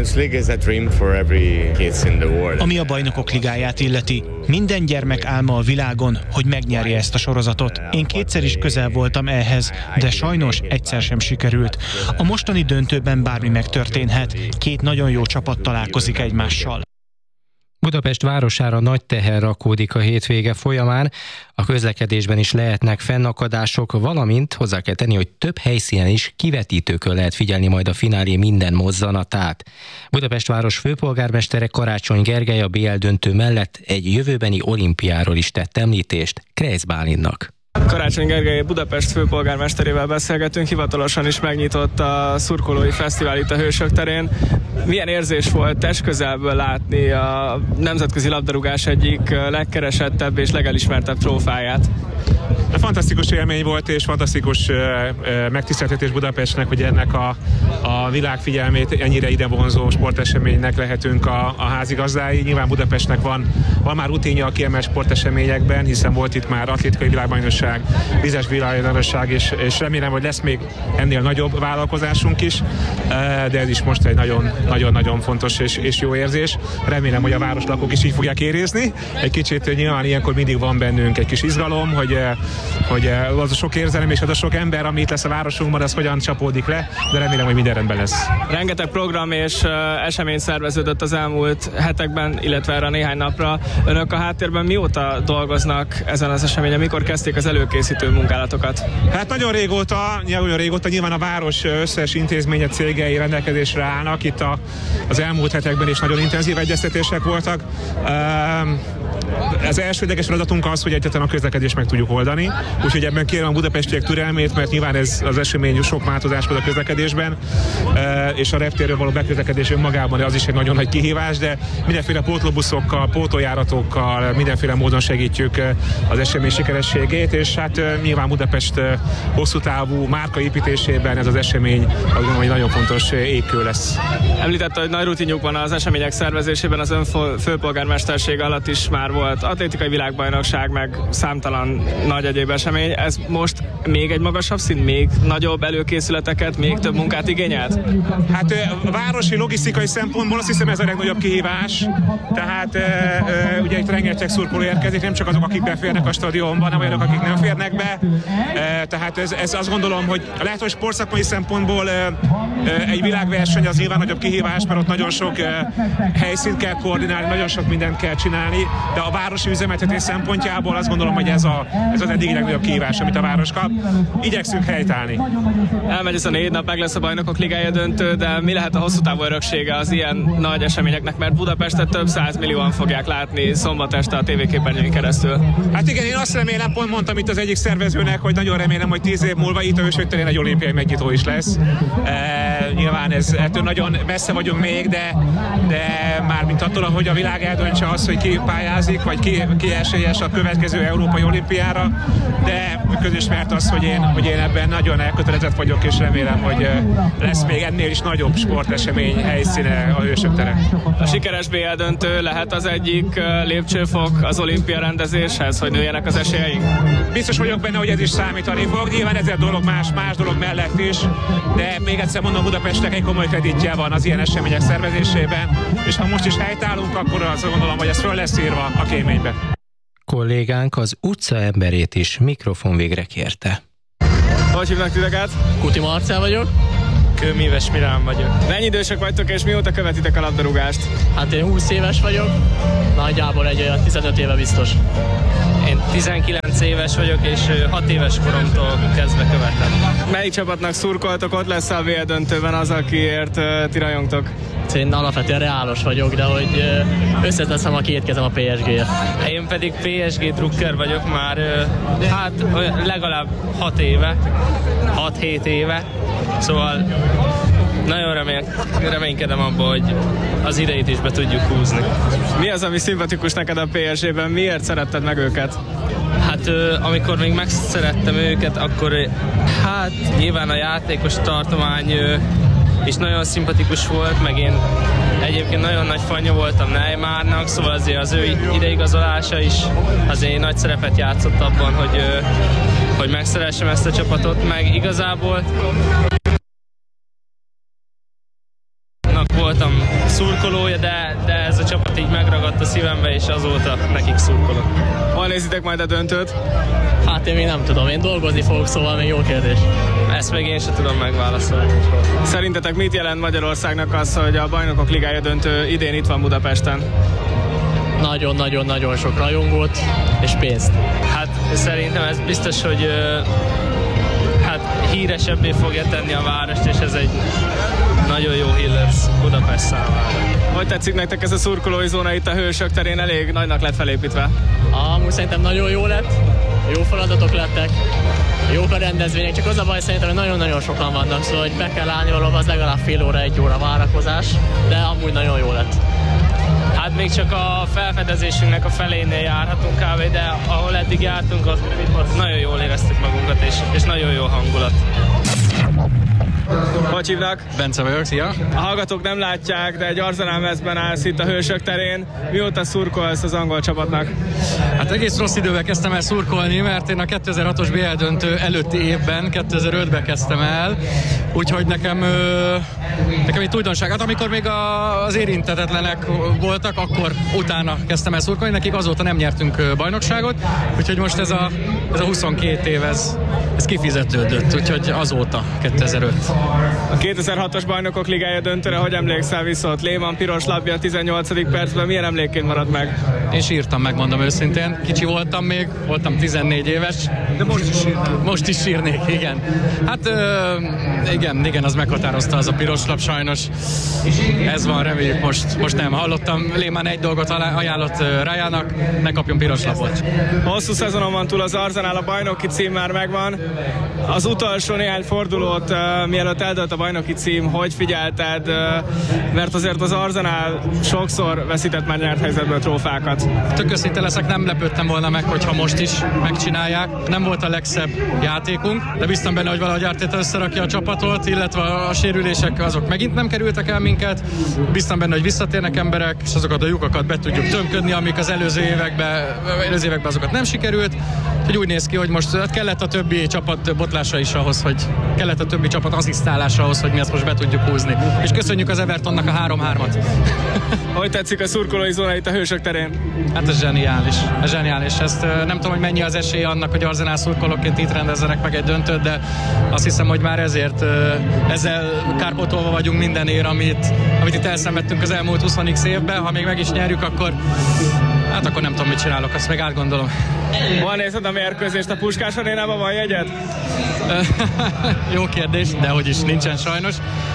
Ami a Bajnokok Ligáját illeti, minden gyermek álma a világon, hogy megnyerje ezt a sorozatot. Én kétszer is közel voltam ehhez, de sajnos egyszer sem sikerült. A mostani döntőben bármi megtörténhet, két nagyon jó csapat találkozik egymással. Budapest városára nagy teher rakódik a hétvége folyamán, a közlekedésben is lehetnek fennakadások, valamint hozzá kell tenni, hogy több helyszínen is kivetítőkön lehet figyelni majd a finálé minden mozzanatát. Budapest város főpolgármestere Karácsony Gergely a BL döntő mellett egy jövőbeni olimpiáról is tett említést Krejc Bálintnak. Karácsony Gergely Budapest főpolgármesterével beszélgetünk, hivatalosan is megnyitott a szurkolói fesztivál itt a Hősök terén. Milyen érzés volt testközelből látni a nemzetközi labdarúgás egyik legkeresettebb és legelismertebb trófáját? Fantasztikus élmény volt, és fantasztikus megtiszteltetés Budapestnek, hogy ennek a világ figyelmét ennyire ide vonzó sporteseménynek lehetünk a házigazdái. Nyilván Budapestnek van már rutinja a kiemelt sporteseményekben, hiszen volt itt már atlétikai világbajnokság, vizes világbajnokság, és remélem, hogy lesz még ennél nagyobb vállalkozásunk is, de ez is most egy nagyon fontos és jó érzés. Remélem, hogy a városlakók is így fogják érezni. Egy kicsit nyilván ilyenkor mindig van bennünk egy kis izgalom, hogy az a sok érzelem és az a sok ember, ami itt lesz a városunkban, az hogyan csapódik le, de remélem, hogy minden rendben lesz. Rengeteg program és esemény szerveződött az elmúlt hetekben, illetve erre néhány napra. Önök a háttérben mióta dolgoznak ezen az eseményen? Mikor kezdték az előkészítő munkálatokat? Hát nagyon régóta nyilván a város összes intézménye, cégei rendelkezésre állnak. Itt az elmúlt hetekben is nagyon intenzív egyeztetések voltak. Az elsődleges feladatunk az, hogy egyáltalán a közlekedést meg tudjuk oldani. Úgyhogy ebben kérem a budapestiek türelmét, mert nyilván ez az esemény sok változás volt a közlekedésben, és a reptérről való beközlekedés önmagában az is egy nagyon nagy kihívás, de mindenféle pótlóbuszokkal, pótójáratokkal, mindenféle módon segítjük az esemény sikerességét, és hát nyilván Budapest hosszú távú márkaépítésében ez az esemény azt gondolom, hogy nagyon fontos égkő lesz. Említette, hogy nagy rutinjuk van az események szervezésében, az ön főpolgármesterség alatt is már volt atlétikai világbajnokság, meg számtalan nagy egyéb esemény. Ez most még egy magasabb szint, még nagyobb előkészületeket, még több munkát igényelt? Hát a városi logisztikai szempontból azt hiszem ez a legnagyobb kihívás. Tehát ugye itt rengeteg szurkoló érkezik, nem csak azok, akik beférnek a stadionba, hanem olyanok, akik nem férnek be. Tehát ez azt gondolom, hogy lehet, hogy sportszakmai szempontból egy világverseny az nyilván nagyobb kihívás, mert ott nagyon sok helyszínt kell koordinálni, nagyon sok mindent kell csinálni, de a városi üzemeltetés szempontjából azt gondolom, hogy ez az eddigi legnagyobb kihívás, amit a város kap. Igyekszünk helytállni. Elmegy ez a 4 nap, meg lesz a Bajnokok Ligája döntő, de mi lehet a hosszú távú öröksége az ilyen nagy eseményeknek, mert Budapestet több 100 millióan fogják látni szombat este a tévéképernyőn keresztül. Hát igen, én azt remélem, pont mondtam itt az egyik szervezőnek, hogy nagyon remélem, hogy 10 év múlva itt a Hősök terén egy olimpiai megnyitó is lesz. Nyilván ettől nagyon messze vagyunk még, de már mint attól, hogy a világ eldöntse azt, hogy ki pályázik, vagy ki esélyes a következő európai olimpiára, de közismert az, hogy én ebben nagyon elkötelezett vagyok, és remélem, hogy lesz még ennél is nagyobb sportesemény helyszíne a Hősök tere. A sikeres BL döntő lehet az egyik lépcsőfok az olimpia rendezéshez, hogy nőjenek az esélyeink? Biztos vagyok benne, hogy ez is számítani fog. Nyilván ezer dolog más dolog mellett is, de még egyszer mondom, Budapestnek egy komoly kreditje van az ilyen események szervezésében, és ha most is helytállunk, akkor azt gondolom, hogy ez föl lesz írva a kéménybe. Kollégánk az utca emberét is mikrofon végre kérte. Hogy hívnak titeket? Kuti Marcell vagyok. Kőmíves Mirán vagyok. Mennyi idősek vagytok, és mióta követitek a labdarúgást? Hát én 20 éves vagyok, nagyjából egy olyan 15 éve biztos. Én 19 éves vagyok, és 6 éves koromtól kezdve követem. Melyik csapatnak szurkoltok? Ott lesz a VL döntőben az, akiért ti rajongtok? Én alapvetően reálos vagyok, de hogy összeteszem a két kezem a PSG-ért. Én pedig PSG drukker vagyok már hát legalább 6 éve, 6-7 éve, szóval nagyon reménykedem abban, hogy az idejét is be tudjuk húzni. Mi az, ami szimpatikus neked a PSG-ben? Miért szeretted meg őket? Hát amikor még megszerettem őket, akkor hát nyilván a játékos tartomány és nagyon szimpatikus volt, meg én egyébként nagyon nagy fanja voltam Neymarnak, szóval azért az ő ideigazolása is azért nagy szerepet játszott abban, hogy megszeressem ezt a csapatot, meg igazából voltam szurkolója, de ez a csapat így megragadt a szívembe, és azóta nekik szurkolok. Hol nézitek majd a döntőt? Hát én még nem tudom, én dolgozni fogok, szóval még jó kérdés. Ezt még én sem tudom megválaszolni. Szerintetek mit jelent Magyarországnak az, hogy a Bajnokok Ligája döntő idén itt van Budapesten? Nagyon-nagyon-nagyon sok rajongót és pénzt. Hát szerintem ez biztos, hogy hát híresebbé fogja tenni a várost, és ez egy nagyon jó hír lesz Budapest számára. Hogy tetszik nektek ez a szurkolói zóna itt a Hősök terén? Elég nagynak lett felépítve. Amúgy szerintem nagyon jó lett, jó feladatok lettek, jók a rendezvények, csak az a baj szerintem, hogy nagyon-nagyon sokan vannak, szóval hogy be kell állni valahol, az legalább fél óra, 1 óra várakozás, de amúgy nagyon jó lett. Hát még csak a felfedezésünknek a felénél járhatunk kb., de ahol eddig jártunk, ott nagyon jól éreztük magunkat, és nagyon jó hangulat. Hogy hívnak? Bence vagyok, szia! A hallgatók nem látják, de egy Arsenal mezben állsz itt a Hősök terén. Mióta szurkolsz az angol csapatnak? Hát egész rossz időben kezdtem el szurkolni, mert én a 2006-os BL döntő előtti évben, 2005-ben kezdtem el, úgyhogy nekem itt újdonság. Hát amikor még az érintetetlenek voltak, akkor utána kezdtem el szurkolni, nekik azóta nem nyertünk bajnokságot, úgyhogy most ez a 22 év, ez kifizetődött, úgyhogy azóta, 2005. A 2006-os Bajnokok Ligája döntőre hogy emlékszel viszont? Lehmann piros labja a 18. percben, milyen emlékként marad meg? Én sírtam, megmondom őszintén. Kicsi voltam még, voltam 14 éves. De most is sírtam. Most is sírnék, igen. Hát igen, az meghatározta az a piros lap sajnos. Ez van, reméljük most nem. Hallottam, Lehmann egy dolgot ajánlott Rájának, ne kapjon piros lapot. Hosszú szezonon van túl az Arsenal, a bajnoki cím már megvan. Az utolsó néhány fordulót, mielőtt eldőlt a bajnoki cím, hogy figyelted? Mert azért az Arsenal sokszor veszített már nyert helyzetből trófákat. Tök őszinte leszek, nem lepődtem volna meg, hogyha most is megcsinálják. Nem volt a legszebb játékunk, de biztos benne, hogy valahogy Arteta összerakja a csapatot, illetve a sérülések azok megint nem kerültek el minket. Biztos benne, hogy visszatérnek emberek, és azokat a lyukakat be tudjuk tömködni, amik az előző években azokat nem sikerült. Úgyhogy úgy néz ki, hogy most kellett a többi csapat botlása is ahhoz, hogy kellett a többi csapat asszisztálása ahhoz, hogy mi ezt most be tudjuk húzni. És köszönjük az Evertonnak a 3-3-at. Hogy tetszik a szurkolói zóna itt a Hősök terén? Hát ez zseniális. Ezt nem tudom, hogy mennyi az esély annak, hogy Arsenal szurkolóként itt rendezzenek meg egy döntőt, de azt hiszem, hogy már ezzel kárpótolva vagyunk mindenért, amit itt elszenvedtünk az elmúlt 20x évben. Ha még meg is nyerjük, akkor Hát akkor nem tudom, mit csinálok, azt meg átgondolom. Van nézed a mérkőzést a Puskás Arénában, van jegyed? Jó kérdés, de hogy is nincsen sajnos.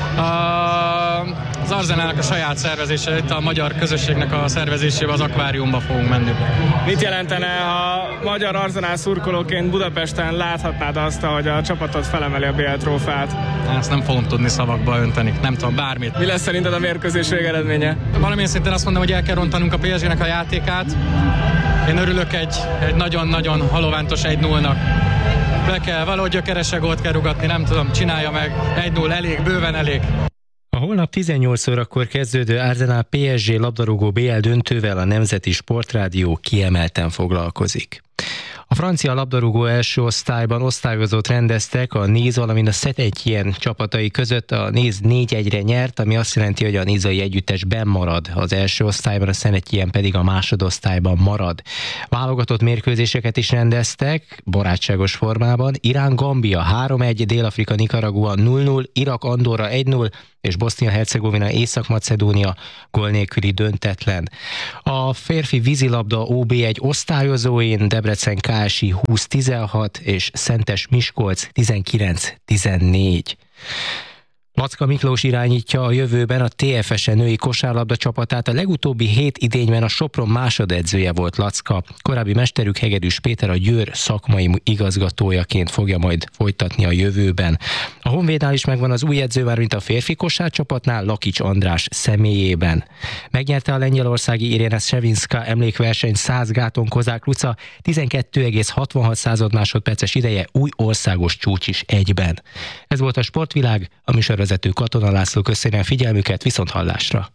Az Arzenálnak a saját szervezése, itt a magyar közösségnek a szervezésébe, az akváriumba fogunk menni. Mit jelentene, ha magyar Arzenál szurkolóként Budapesten láthatnád azt, hogy a csapatod felemeli a BL trófeát? Ezt nem fogom tudni szavakba önteni, nem tudom, bármit. Mi lesz szerinted a mérkőzés végeredménye? Valamilyen szinten azt mondom, hogy el kell rontanunk a PSG-nek a játékát. Én örülök egy nagyon-nagyon halovántos 1-0-nak. Be kell, valahogy gyökerese gólt kell rugatni, nem tudom, csinálja meg. 1-0 elég, bőven elég. A holnap 18 órakor kezdődő Arsenal PSG labdarúgó BL döntővel a Nemzeti Sportrádió kiemelten foglalkozik. A francia labdarúgó első osztályban osztályozót rendeztek a Nice, valamint a Saint-Étienne csapatai között. A Nice 4-1-re nyert, ami azt jelenti, hogy a nizai együttes benn marad az első osztályban, a Saint-Étienne pedig a másodosztályban marad. Válogatott mérkőzéseket is rendeztek, barátságos formában. Irán-Gambia 3-1, Dél-Afrika-Nikaragua 0-0, Irak-Andorra 1-0, és Bosznia-Hercegovina Észak-Macedónia gól nélküli döntetlen. A férfi vízilabda OB1 osztályozóin Debrecen KSI 20-16 és Szentes Miskolc 19-14. Lacka Miklós irányítja a jövőben a TFS női kosárlabda csapatát. A legutóbbi 7 idényben a Sopron másodedzője volt Lacka. Korábbi mesterük Hegedűs Péter a Győr szakmai igazgatójaként fogja majd folytatni a jövőben. A Honvédnál is megvan az új edző, már mint a férfi kosárcsapatnál, Lakics András személyében. Megnyerte a lengyelországi Irina Shevchenko emlékverseny 100 gáton Kozák Luca, 12,66 másodperces ideje, új országos csúcs is egyben. Ez volt a Sportvilág, a műsorvezető Katona László köszöni a figyelmüket, viszonthallásra.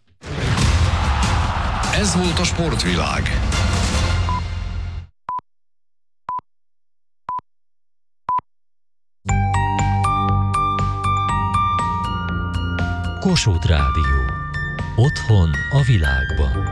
Ez volt a Sportvilág. Kossuth Rádió. Otthon a világban.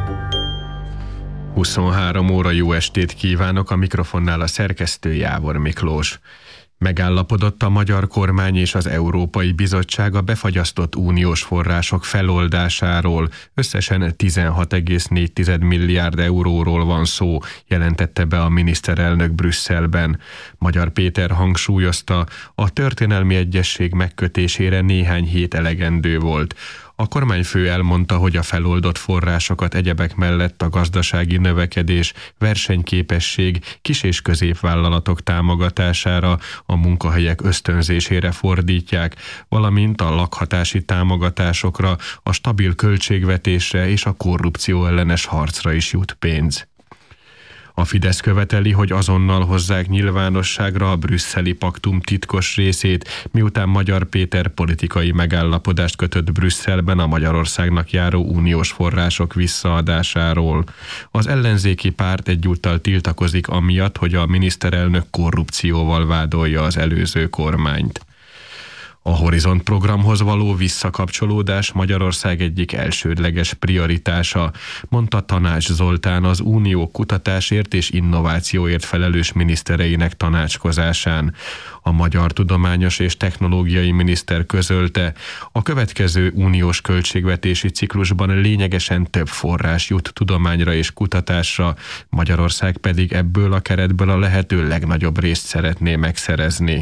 23 óra jó estét kívánok, a mikrofonnál a szerkesztő Jávor Miklós. Megállapodott a magyar kormány és az Európai Bizottság a befagyasztott uniós források feloldásáról. Összesen 16,4 milliárd euróról van szó, jelentette be a miniszterelnök Brüsszelben. Magyar Péter hangsúlyozta, a történelmi egyezség megkötésére néhány hét elegendő volt. A kormányfő elmondta, hogy a feloldott forrásokat egyebek mellett a gazdasági növekedés, versenyképesség, kis- és középvállalatok támogatására, a munkahelyek ösztönzésére fordítják, valamint a lakhatási támogatásokra, a stabil költségvetésre és a korrupció ellenes harcra is jut pénz. A Fidesz követeli, hogy azonnal hozzák nyilvánosságra a brüsszeli paktum titkos részét, miután Magyar Péter politikai megállapodást kötött Brüsszelben a Magyarországnak járó uniós források visszaadásáról. Az ellenzéki párt egyúttal tiltakozik amiatt, hogy a miniszterelnök korrupcióval vádolja az előző kormányt. A Horizont programhoz való visszakapcsolódás Magyarország egyik elsődleges prioritása, mondta Tanács Zoltán az Unió kutatásért és innovációért felelős minisztereinek tanácskozásán. A magyar tudományos és technológiai miniszter közölte, a következő uniós költségvetési ciklusban lényegesen több forrás jut tudományra és kutatásra, Magyarország pedig ebből a keretből a lehető legnagyobb részt szeretné megszerezni.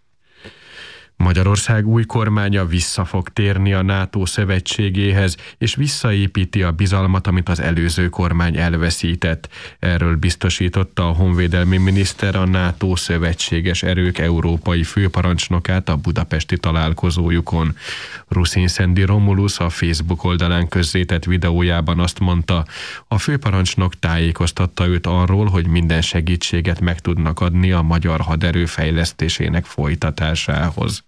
Magyarország új kormánya vissza fog térni a NATO szövetségéhez, és visszaépíti a bizalmat, amit az előző kormány elveszített. Erről biztosította a honvédelmi miniszter a NATO szövetséges erők európai főparancsnokát a budapesti találkozójukon. Ruszin Szendi Romulus a Facebook oldalán közzétett videójában azt mondta, a főparancsnok tájékoztatta őt arról, hogy minden segítséget meg tudnak adni a magyar haderő fejlesztésének folytatásához.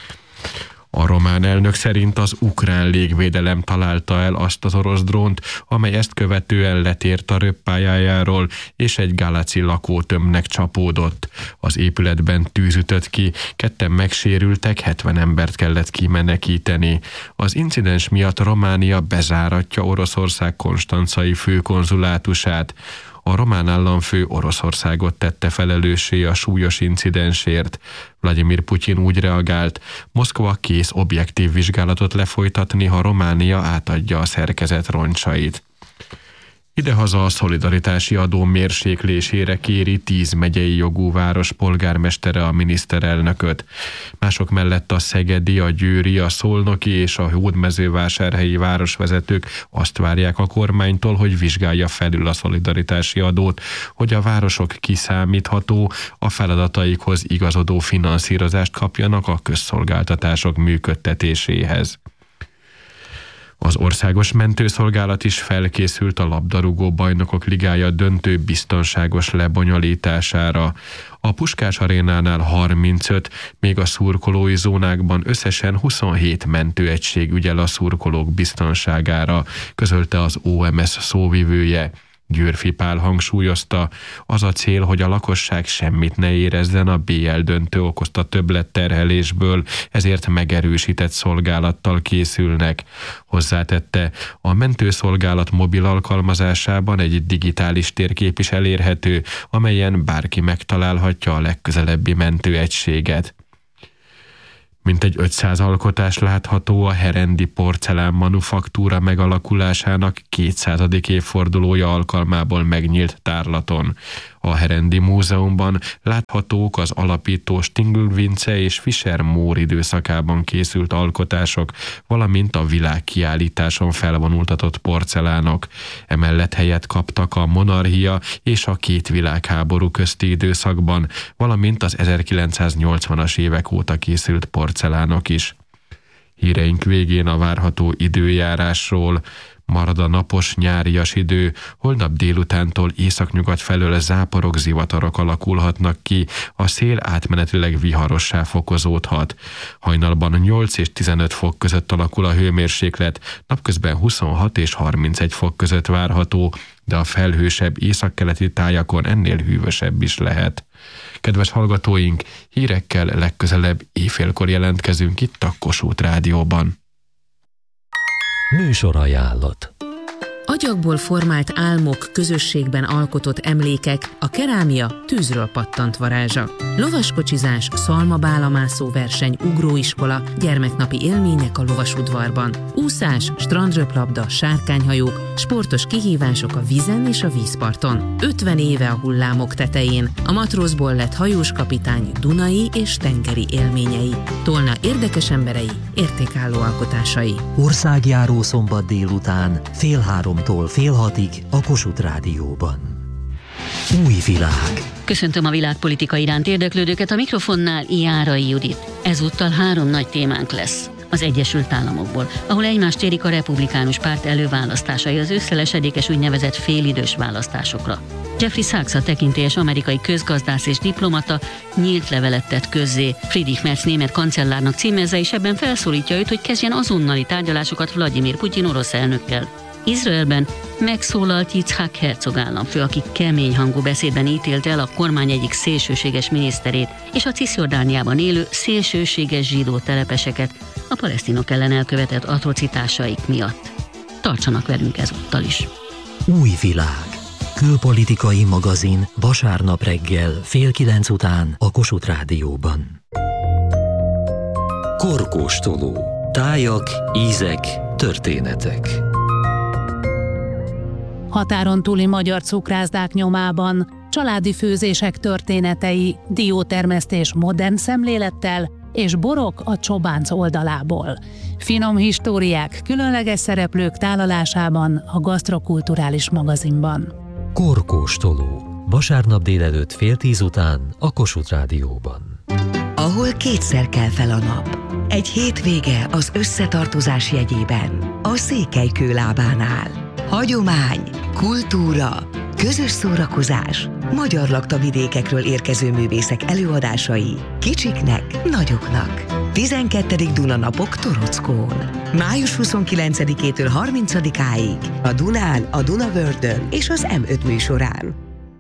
A román elnök szerint az ukrán légvédelem találta el azt az orosz drónt, amely ezt követően letért a röppályájáról, és egy Galaci lakótömbnek csapódott. Az épületben tűz ütött ki, 2 megsérültek, 70 embert kellett kimenekíteni. Az incidens miatt Románia bezáratja Oroszország konstancai főkonzulátusát. A román államfő Oroszországot tette felelőssé a súlyos incidensért. Vladimir Putyin úgy reagált, Moszkva kész objektív vizsgálatot lefolytatni, ha Románia átadja a szerkezet roncsait. Idehaza a szolidaritási adó mérséklésére kéri 10 megyei jogú város polgármestere a miniszterelnököt. Mások mellett a szegedi, a győri, a szolnoki és a hódmezővásárhelyi városvezetők azt várják a kormánytól, hogy vizsgálja felül a szolidaritási adót, hogy a városok kiszámítható, a feladataikhoz igazodó finanszírozást kapjanak a közszolgáltatások működtetéséhez. Az Országos Mentőszolgálat is felkészült a labdarúgó bajnokok ligája döntő biztonságos lebonyolítására. A Puskás Arénánál 35, még a szurkolói zónákban összesen 27 mentőegység ügyel a szurkolók biztonságára, közölte az OMS szóvivője. Győrfi Pál hangsúlyozta, az a cél, hogy a lakosság semmit ne érezzen a BL döntő okozta többletterhelésből, ezért megerősített szolgálattal készülnek. Hozzátette, a mentőszolgálat mobil alkalmazásában egy digitális térkép is elérhető, amelyen bárki megtalálhatja a legközelebbi mentőegységet. Mintegy 500 alkotás látható a herendi porcelán manufaktúra megalakulásának 200. évfordulója alkalmából megnyílt tárlaton. A Herendi Múzeumban láthatók az alapító Stingl Vince és Fischer Mór időszakában készült alkotások, valamint a világkiállításon felvonultatott porcelánok. Emellett helyet kaptak a monarchia és a két világháború közti időszakban, valamint az 1980-as évek óta készült porcelánok is. Híreink végén a várható időjárásról. Marad a napos, nyárias idő, holnap délutántól északnyugat felől záporok, zivatarok alakulhatnak ki, a szél átmenetileg viharossá fokozódhat. Hajnalban 8 és 15 fok között alakul a hőmérséklet, napközben 26 és 31 fok között várható, de a felhősebb északkeleti tájakon ennél hűvösebb is lehet. Kedves hallgatóink, hírekkel legközelebb éjfélkor jelentkezünk itt a Kossuth Rádióban. Műsorajánlat. Agyagból formált álmok, közösségben alkotott emlékek, a kerámia tűzről pattant varázsa. Lovaskocsizás, szalmabálamászó verseny, ugróiskola, gyermeknapi élmények a lovasudvarban. Úszás, strandröplabda, sárkányhajók, sportos kihívások a vízen és a vízparton. 50 éve a hullámok tetején, a matrózból lett hajós kapitány dunai és tengeri élményei. Tolna érdekes emberei, értékálló alkotásai. Országjáró szombat délután, 3:30-tól 5:30 a Kossuth Rádióban. Új világ. Köszöntöm a világpolitika iránt érdeklődőket, a mikrofonnál Járai Judit. Ezúttal 3 nagy témánk lesz. Az Egyesült Államokból, ahol egymást érik a republikánus párt előválasztásai az ősszel esedékes úgynevezett félidős választásokra. Jeffrey Sachs, a tekintélyes amerikai közgazdász és diplomata nyílt levelet tett közzé Friedrich Merz német kancellárnak címezve, és ebben felszólítja őt, hogy kezdjen azonnali tárgyalásokat Vladimir Putyin orosz elnökkel. Izraelben megszólalt Yitzhak Herzog államfő, aki kemény hangú beszédben ítélte el a kormány egyik szélsőséges miniszterét és a Cisjordániában élő szélsőséges zsidó telepeseket a palesztinok ellen elkövetett atrocitásaik miatt. Tartsanak velünk ezúttal is. Új világ. Külpolitikai magazin vasárnap reggel 8:30 után a Kossuth Rádióban. Korkóstoló. Tájak, ízek, történetek. Határon túli magyar cukrászdák nyomában, családi főzések történetei, diótermesztés modern szemlélettel és borok a csobánc oldalából. Finom históriák, különleges szereplők tálalásában a Gasztrokulturális magazinban. Korkóstoló. Vasárnap délelőtt 9:30 után a Kossuth Rádióban. Ahol kétszer kell fel a nap. Egy hétvége az összetartozás jegyében. A Székelykő lábánál. Hagyomány, kultúra, közös szórakozás, magyar laktavidékekről érkező művészek előadásai, kicsiknek, nagyoknak. 12. Dunanapok Torockón. Május 29-től 30-áig a Dunán, a Dunavördön és az M5 műsorán.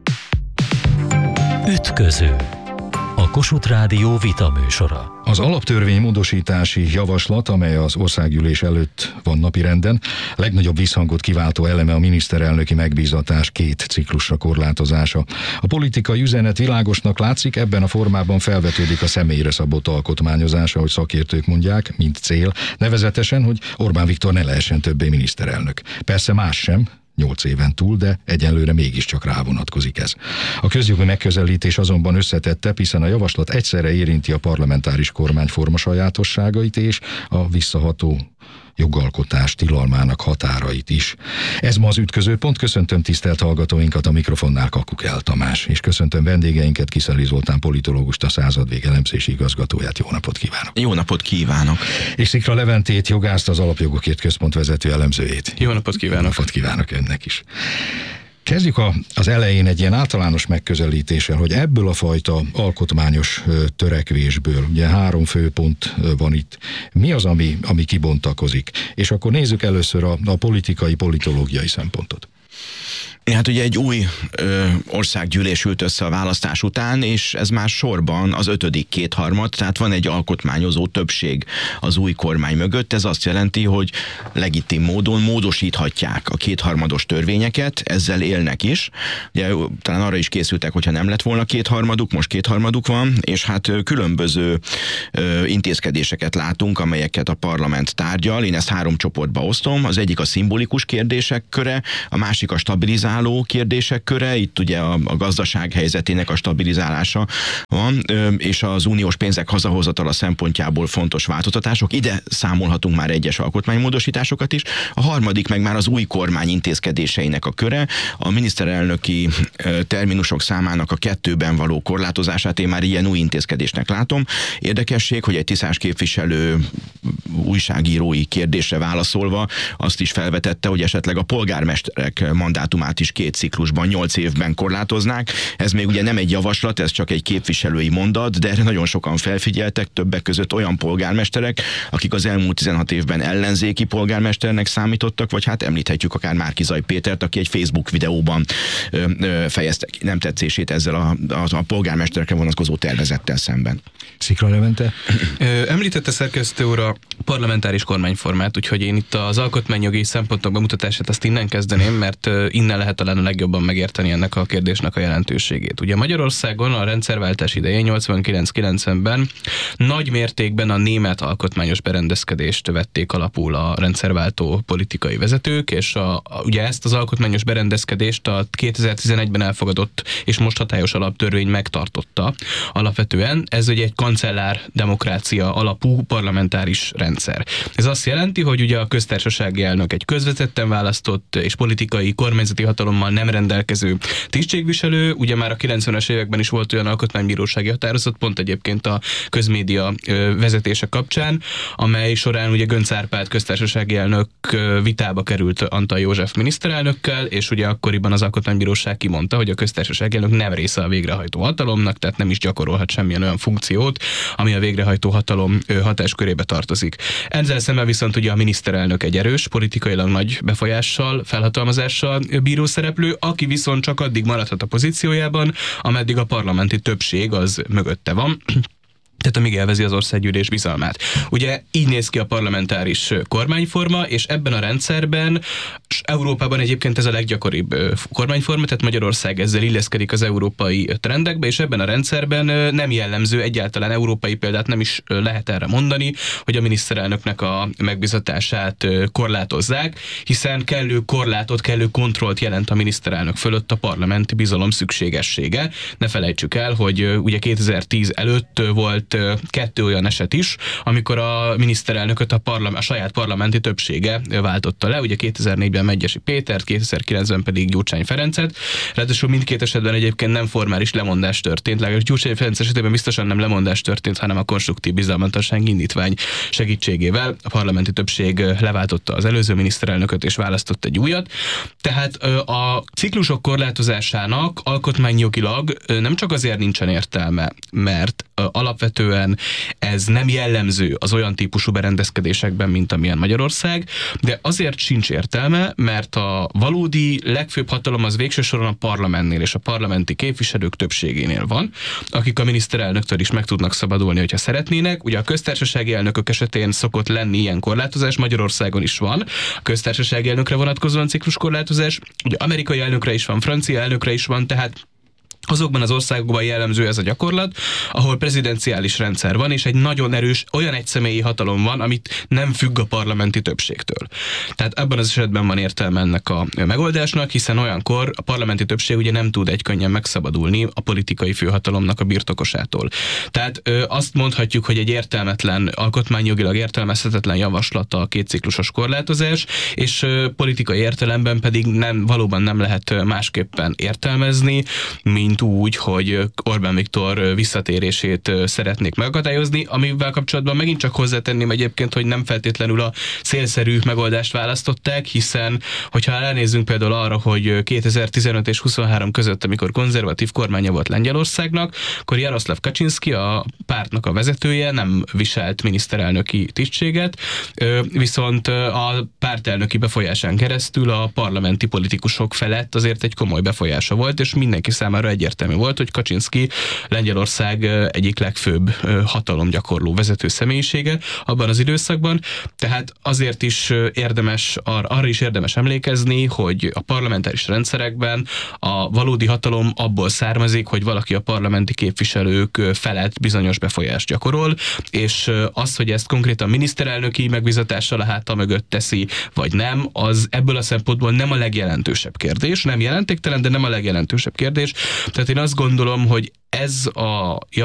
Ütköző. A Kossuth Rádió vita műsora. Az alaptörvény módosítási javaslat, amely az országgyűlés előtt van napirenden, legnagyobb visszhangot kiváltó eleme a miniszterelnöki megbízatás 2 ciklusra korlátozása. A politikai üzenet világosnak látszik, ebben a formában felvetődik a személyre szabott alkotmányozás, ahogy szakértők mondják, mint cél, nevezetesen, hogy Orbán Viktor ne lehessen többé miniszterelnök. Persze más sem, 8 éven túl, de egyelőre mégiscsak rá vonatkozik ez. A közjogi megközelítés azonban összetettebb, hiszen a javaslat egyszerre érinti a parlamentáris kormányforma sajátosságait és a visszaható jogalkotás tilalmának határait is. Ez ma az ütközőpont. Köszöntöm tisztelt hallgatóinkat, a mikrofonnál Kakukell Tamás, és köszöntöm vendégeinket, Kiszeli Zoltán politológust, a Századvég elemzési igazgatóját. Jó napot kívánok! Jó napot kívánok! És Szikra Leventét, jogászt, az Alapjogokért Központ vezető elemzőjét. Jó napot kívánok! Jó napot kívánok önnek is! Kezdjük az elején egy ilyen általános megközelítéssel, hogy ebből a fajta alkotmányos törekvésből, ugye 3 főpont van itt, mi az, ami kibontakozik? És akkor nézzük először a politikai, politológiai szempontot. Hát ugye egy új országgyűlés ült össze a választás után, és ez már sorban az 5. kétharmad, tehát van egy alkotmányozó többség az új kormány mögött. Ez azt jelenti, hogy legitim módon módosíthatják a kétharmados törvényeket, ezzel élnek is. Ugye talán arra is készültek, hogyha nem lett volna kétharmaduk, most kétharmaduk van, és hát különböző intézkedéseket látunk, amelyeket a parlament tárgyal. Én ezt 3 csoportba osztom. Az egyik a szimbolikus kérdések köre, a másik a stabilizáló kérdések köre, itt ugye a gazdaság helyzetének a stabilizálása van, és az uniós pénzek hazahozatala szempontjából fontos változtatások. Ide számolhatunk már egyes alkotmánymódosításokat is. A harmadik meg már az új kormány intézkedéseinek a köre, a miniszterelnöki terminusok számának a 2-ben való korlátozását én már ilyen új intézkedésnek látom. Érdekesség, hogy egy tisztás képviselő újságírói kérdésre válaszolva azt is felvetette, hogy esetleg a polgármesterek mandátumát is 2 ciklusban, 8 évben korlátoznák. Ez még ugye nem egy javaslat, ez csak egy képviselői mondat, de erre nagyon sokan felfigyeltek, többek között olyan polgármesterek, akik az elmúlt 16 évben ellenzéki polgármesternek számítottak, vagy hát említhetjük akár Márki-Zay Pétert, aki egy Facebook videóban fejezte ki nem tetszését ezzel a polgármesterekre vonatkozó tervezettel szemben. Szikra Levente? Említette szerkesztő úr a parlamentáris kormányformát, úgyhogy én itt az alkotmányjogi szempontok bemutatását azt innen kezdeném, mert innen lehet talán a legjobban megérteni ennek a kérdésnek a jelentőségét. Ugye Magyarországon a rendszerváltás idején 89-90-ben nagy mértékben a német alkotmányos berendezkedést vették alapul a rendszerváltó politikai vezetők, és ugye ezt az alkotmányos berendezkedést a 2011-ben elfogadott és most hatályos alaptörvény megtartotta. Alapvetően ez ugye egy kancellár demokrácia alapú parlamentáris rendszer. Ez azt jelenti, hogy ugye a köztársasági elnök egy közvetetten választott és politikai kormányzati hatalommal nem rendelkező tisztségviselő. Ugye már a 90-es években is volt olyan alkotmánybírósági határozat, pont egyébként a közmédia vezetése kapcsán, amely során ugye Göncz Árpád köztársasági elnök vitába került Antall József miniszterelnökkel, és ugye akkoriban az alkotmánybíróság kimondta, hogy a köztársasági elnök nem része a végrehajtó hatalomnak, tehát nem is gyakorolhat semmilyen olyan funkciót, ami a végrehajtó hatalom hatáskörébe tartozik. Ezzel szemben viszont ugye a miniszterelnök egy erős, politikailag nagy befolyással, felhatalmazással bíró szereplő, aki viszont csak addig maradhat a pozíciójában, ameddig a parlamenti többség az mögötte van. Tehát amíg élvezi az országgyűlés bizalmát. Ugye így néz ki a parlamentáris kormányforma, és ebben a rendszerben, Európában egyébként ez a leggyakoribb kormányforma, tehát Magyarország ezzel illeszkedik az európai trendekbe, és ebben a rendszerben nem jellemző, egyáltalán európai példát nem is lehet erre mondani, hogy a miniszterelnöknek a megbízatását korlátozzák, hiszen kellő korlátot, kellő kontrollt jelent a miniszterelnök fölött a parlamenti bizalom szükségessége. Ne felejtsük el, hogy ugye 2010 előtt volt 2 olyan eset is, amikor a miniszterelnököt a saját parlamenti többsége váltotta le, ugye 2004-ben Medgyessy Pétert, 2009-ben pedig Gyurcsány Ferencet. Ráadásul mindkét esetben egyébként nem formális lemondás történt, legalábbis Gyurcsány Ferenc esetében biztosan nem lemondás történt, hanem a konstruktív bizalmatlansági indítvány segítségével a parlamenti többség leváltotta az előző miniszterelnököt és választott egy újat. Tehát a ciklusok korlátozásának alkotmányjogilag nem csak azért nincsen értelme, mert alapvetően ez nem jellemző az olyan típusú berendezkedésekben, mint amilyen Magyarország, de azért sincs értelme, mert a valódi legfőbb hatalom az végső soron a parlamentnél és a parlamenti képviselők többségénél van, akik a miniszterelnöktől is meg tudnak szabadulni, hogyha szeretnének. Ugye a köztársasági elnökök esetén szokott lenni ilyen korlátozás, Magyarországon is van. A köztársasági elnökre vonatkozóan cikluskorlátozás, ugye amerikai elnökre is van, francia elnökre is van, tehát Azokban az országokban jellemző ez a gyakorlat, ahol prezidenciális rendszer van, és egy nagyon erős, olyan egyszemélyi hatalom van, amit nem függ a parlamenti többségtől. Tehát ebben az esetben van értelme ennek a megoldásnak, hiszen olyankor a parlamenti többség ugye nem tud egykönnyen megszabadulni a politikai főhatalomnak a birtokosától. Tehát azt mondhatjuk, hogy egy értelmetlen, alkotmányjogilag értelmezhetetlen javaslat a kétciklusos korlátozás, és politikai értelemben pedig valóban nem lehet másképpen értelmezni, mint úgy, hogy Orbán Viktor visszatérését szeretnék megakadályozni, amivel kapcsolatban megint csak hozzátenném egyébként, hogy nem feltétlenül a célszerű megoldást választották, hiszen hogyha ránézzünk például arra, hogy 2015 és 23 között, amikor konzervatív kormánya volt Lengyelországnak, akkor Jaroszláv Kaczynszki, a pártnak a vezetője, nem viselt miniszterelnöki tisztséget, viszont a pártelnöki befolyásán keresztül a parlamenti politikusok felett azért egy komoly befolyása volt, és mindenki számára egyértelmű volt, hogy Kaczynszki Lengyelország egyik legfőbb hatalomgyakorló vezető személyisége abban az időszakban, tehát azért is érdemes, arra is érdemes emlékezni, hogy a parlamentáris rendszerekben a valódi hatalom abból származik, hogy valaki a parlamenti képviselők felett bizonyos befolyást gyakorol, és az, hogy ezt konkrétan miniszterelnöki megbízatással a háta mögött teszi, vagy nem, az ebből a szempontból nem a legjelentősebb kérdés, nem jelentéktelen, de nem a legjelentősebb kérdés. Tehát én azt gondolom, hogy ez a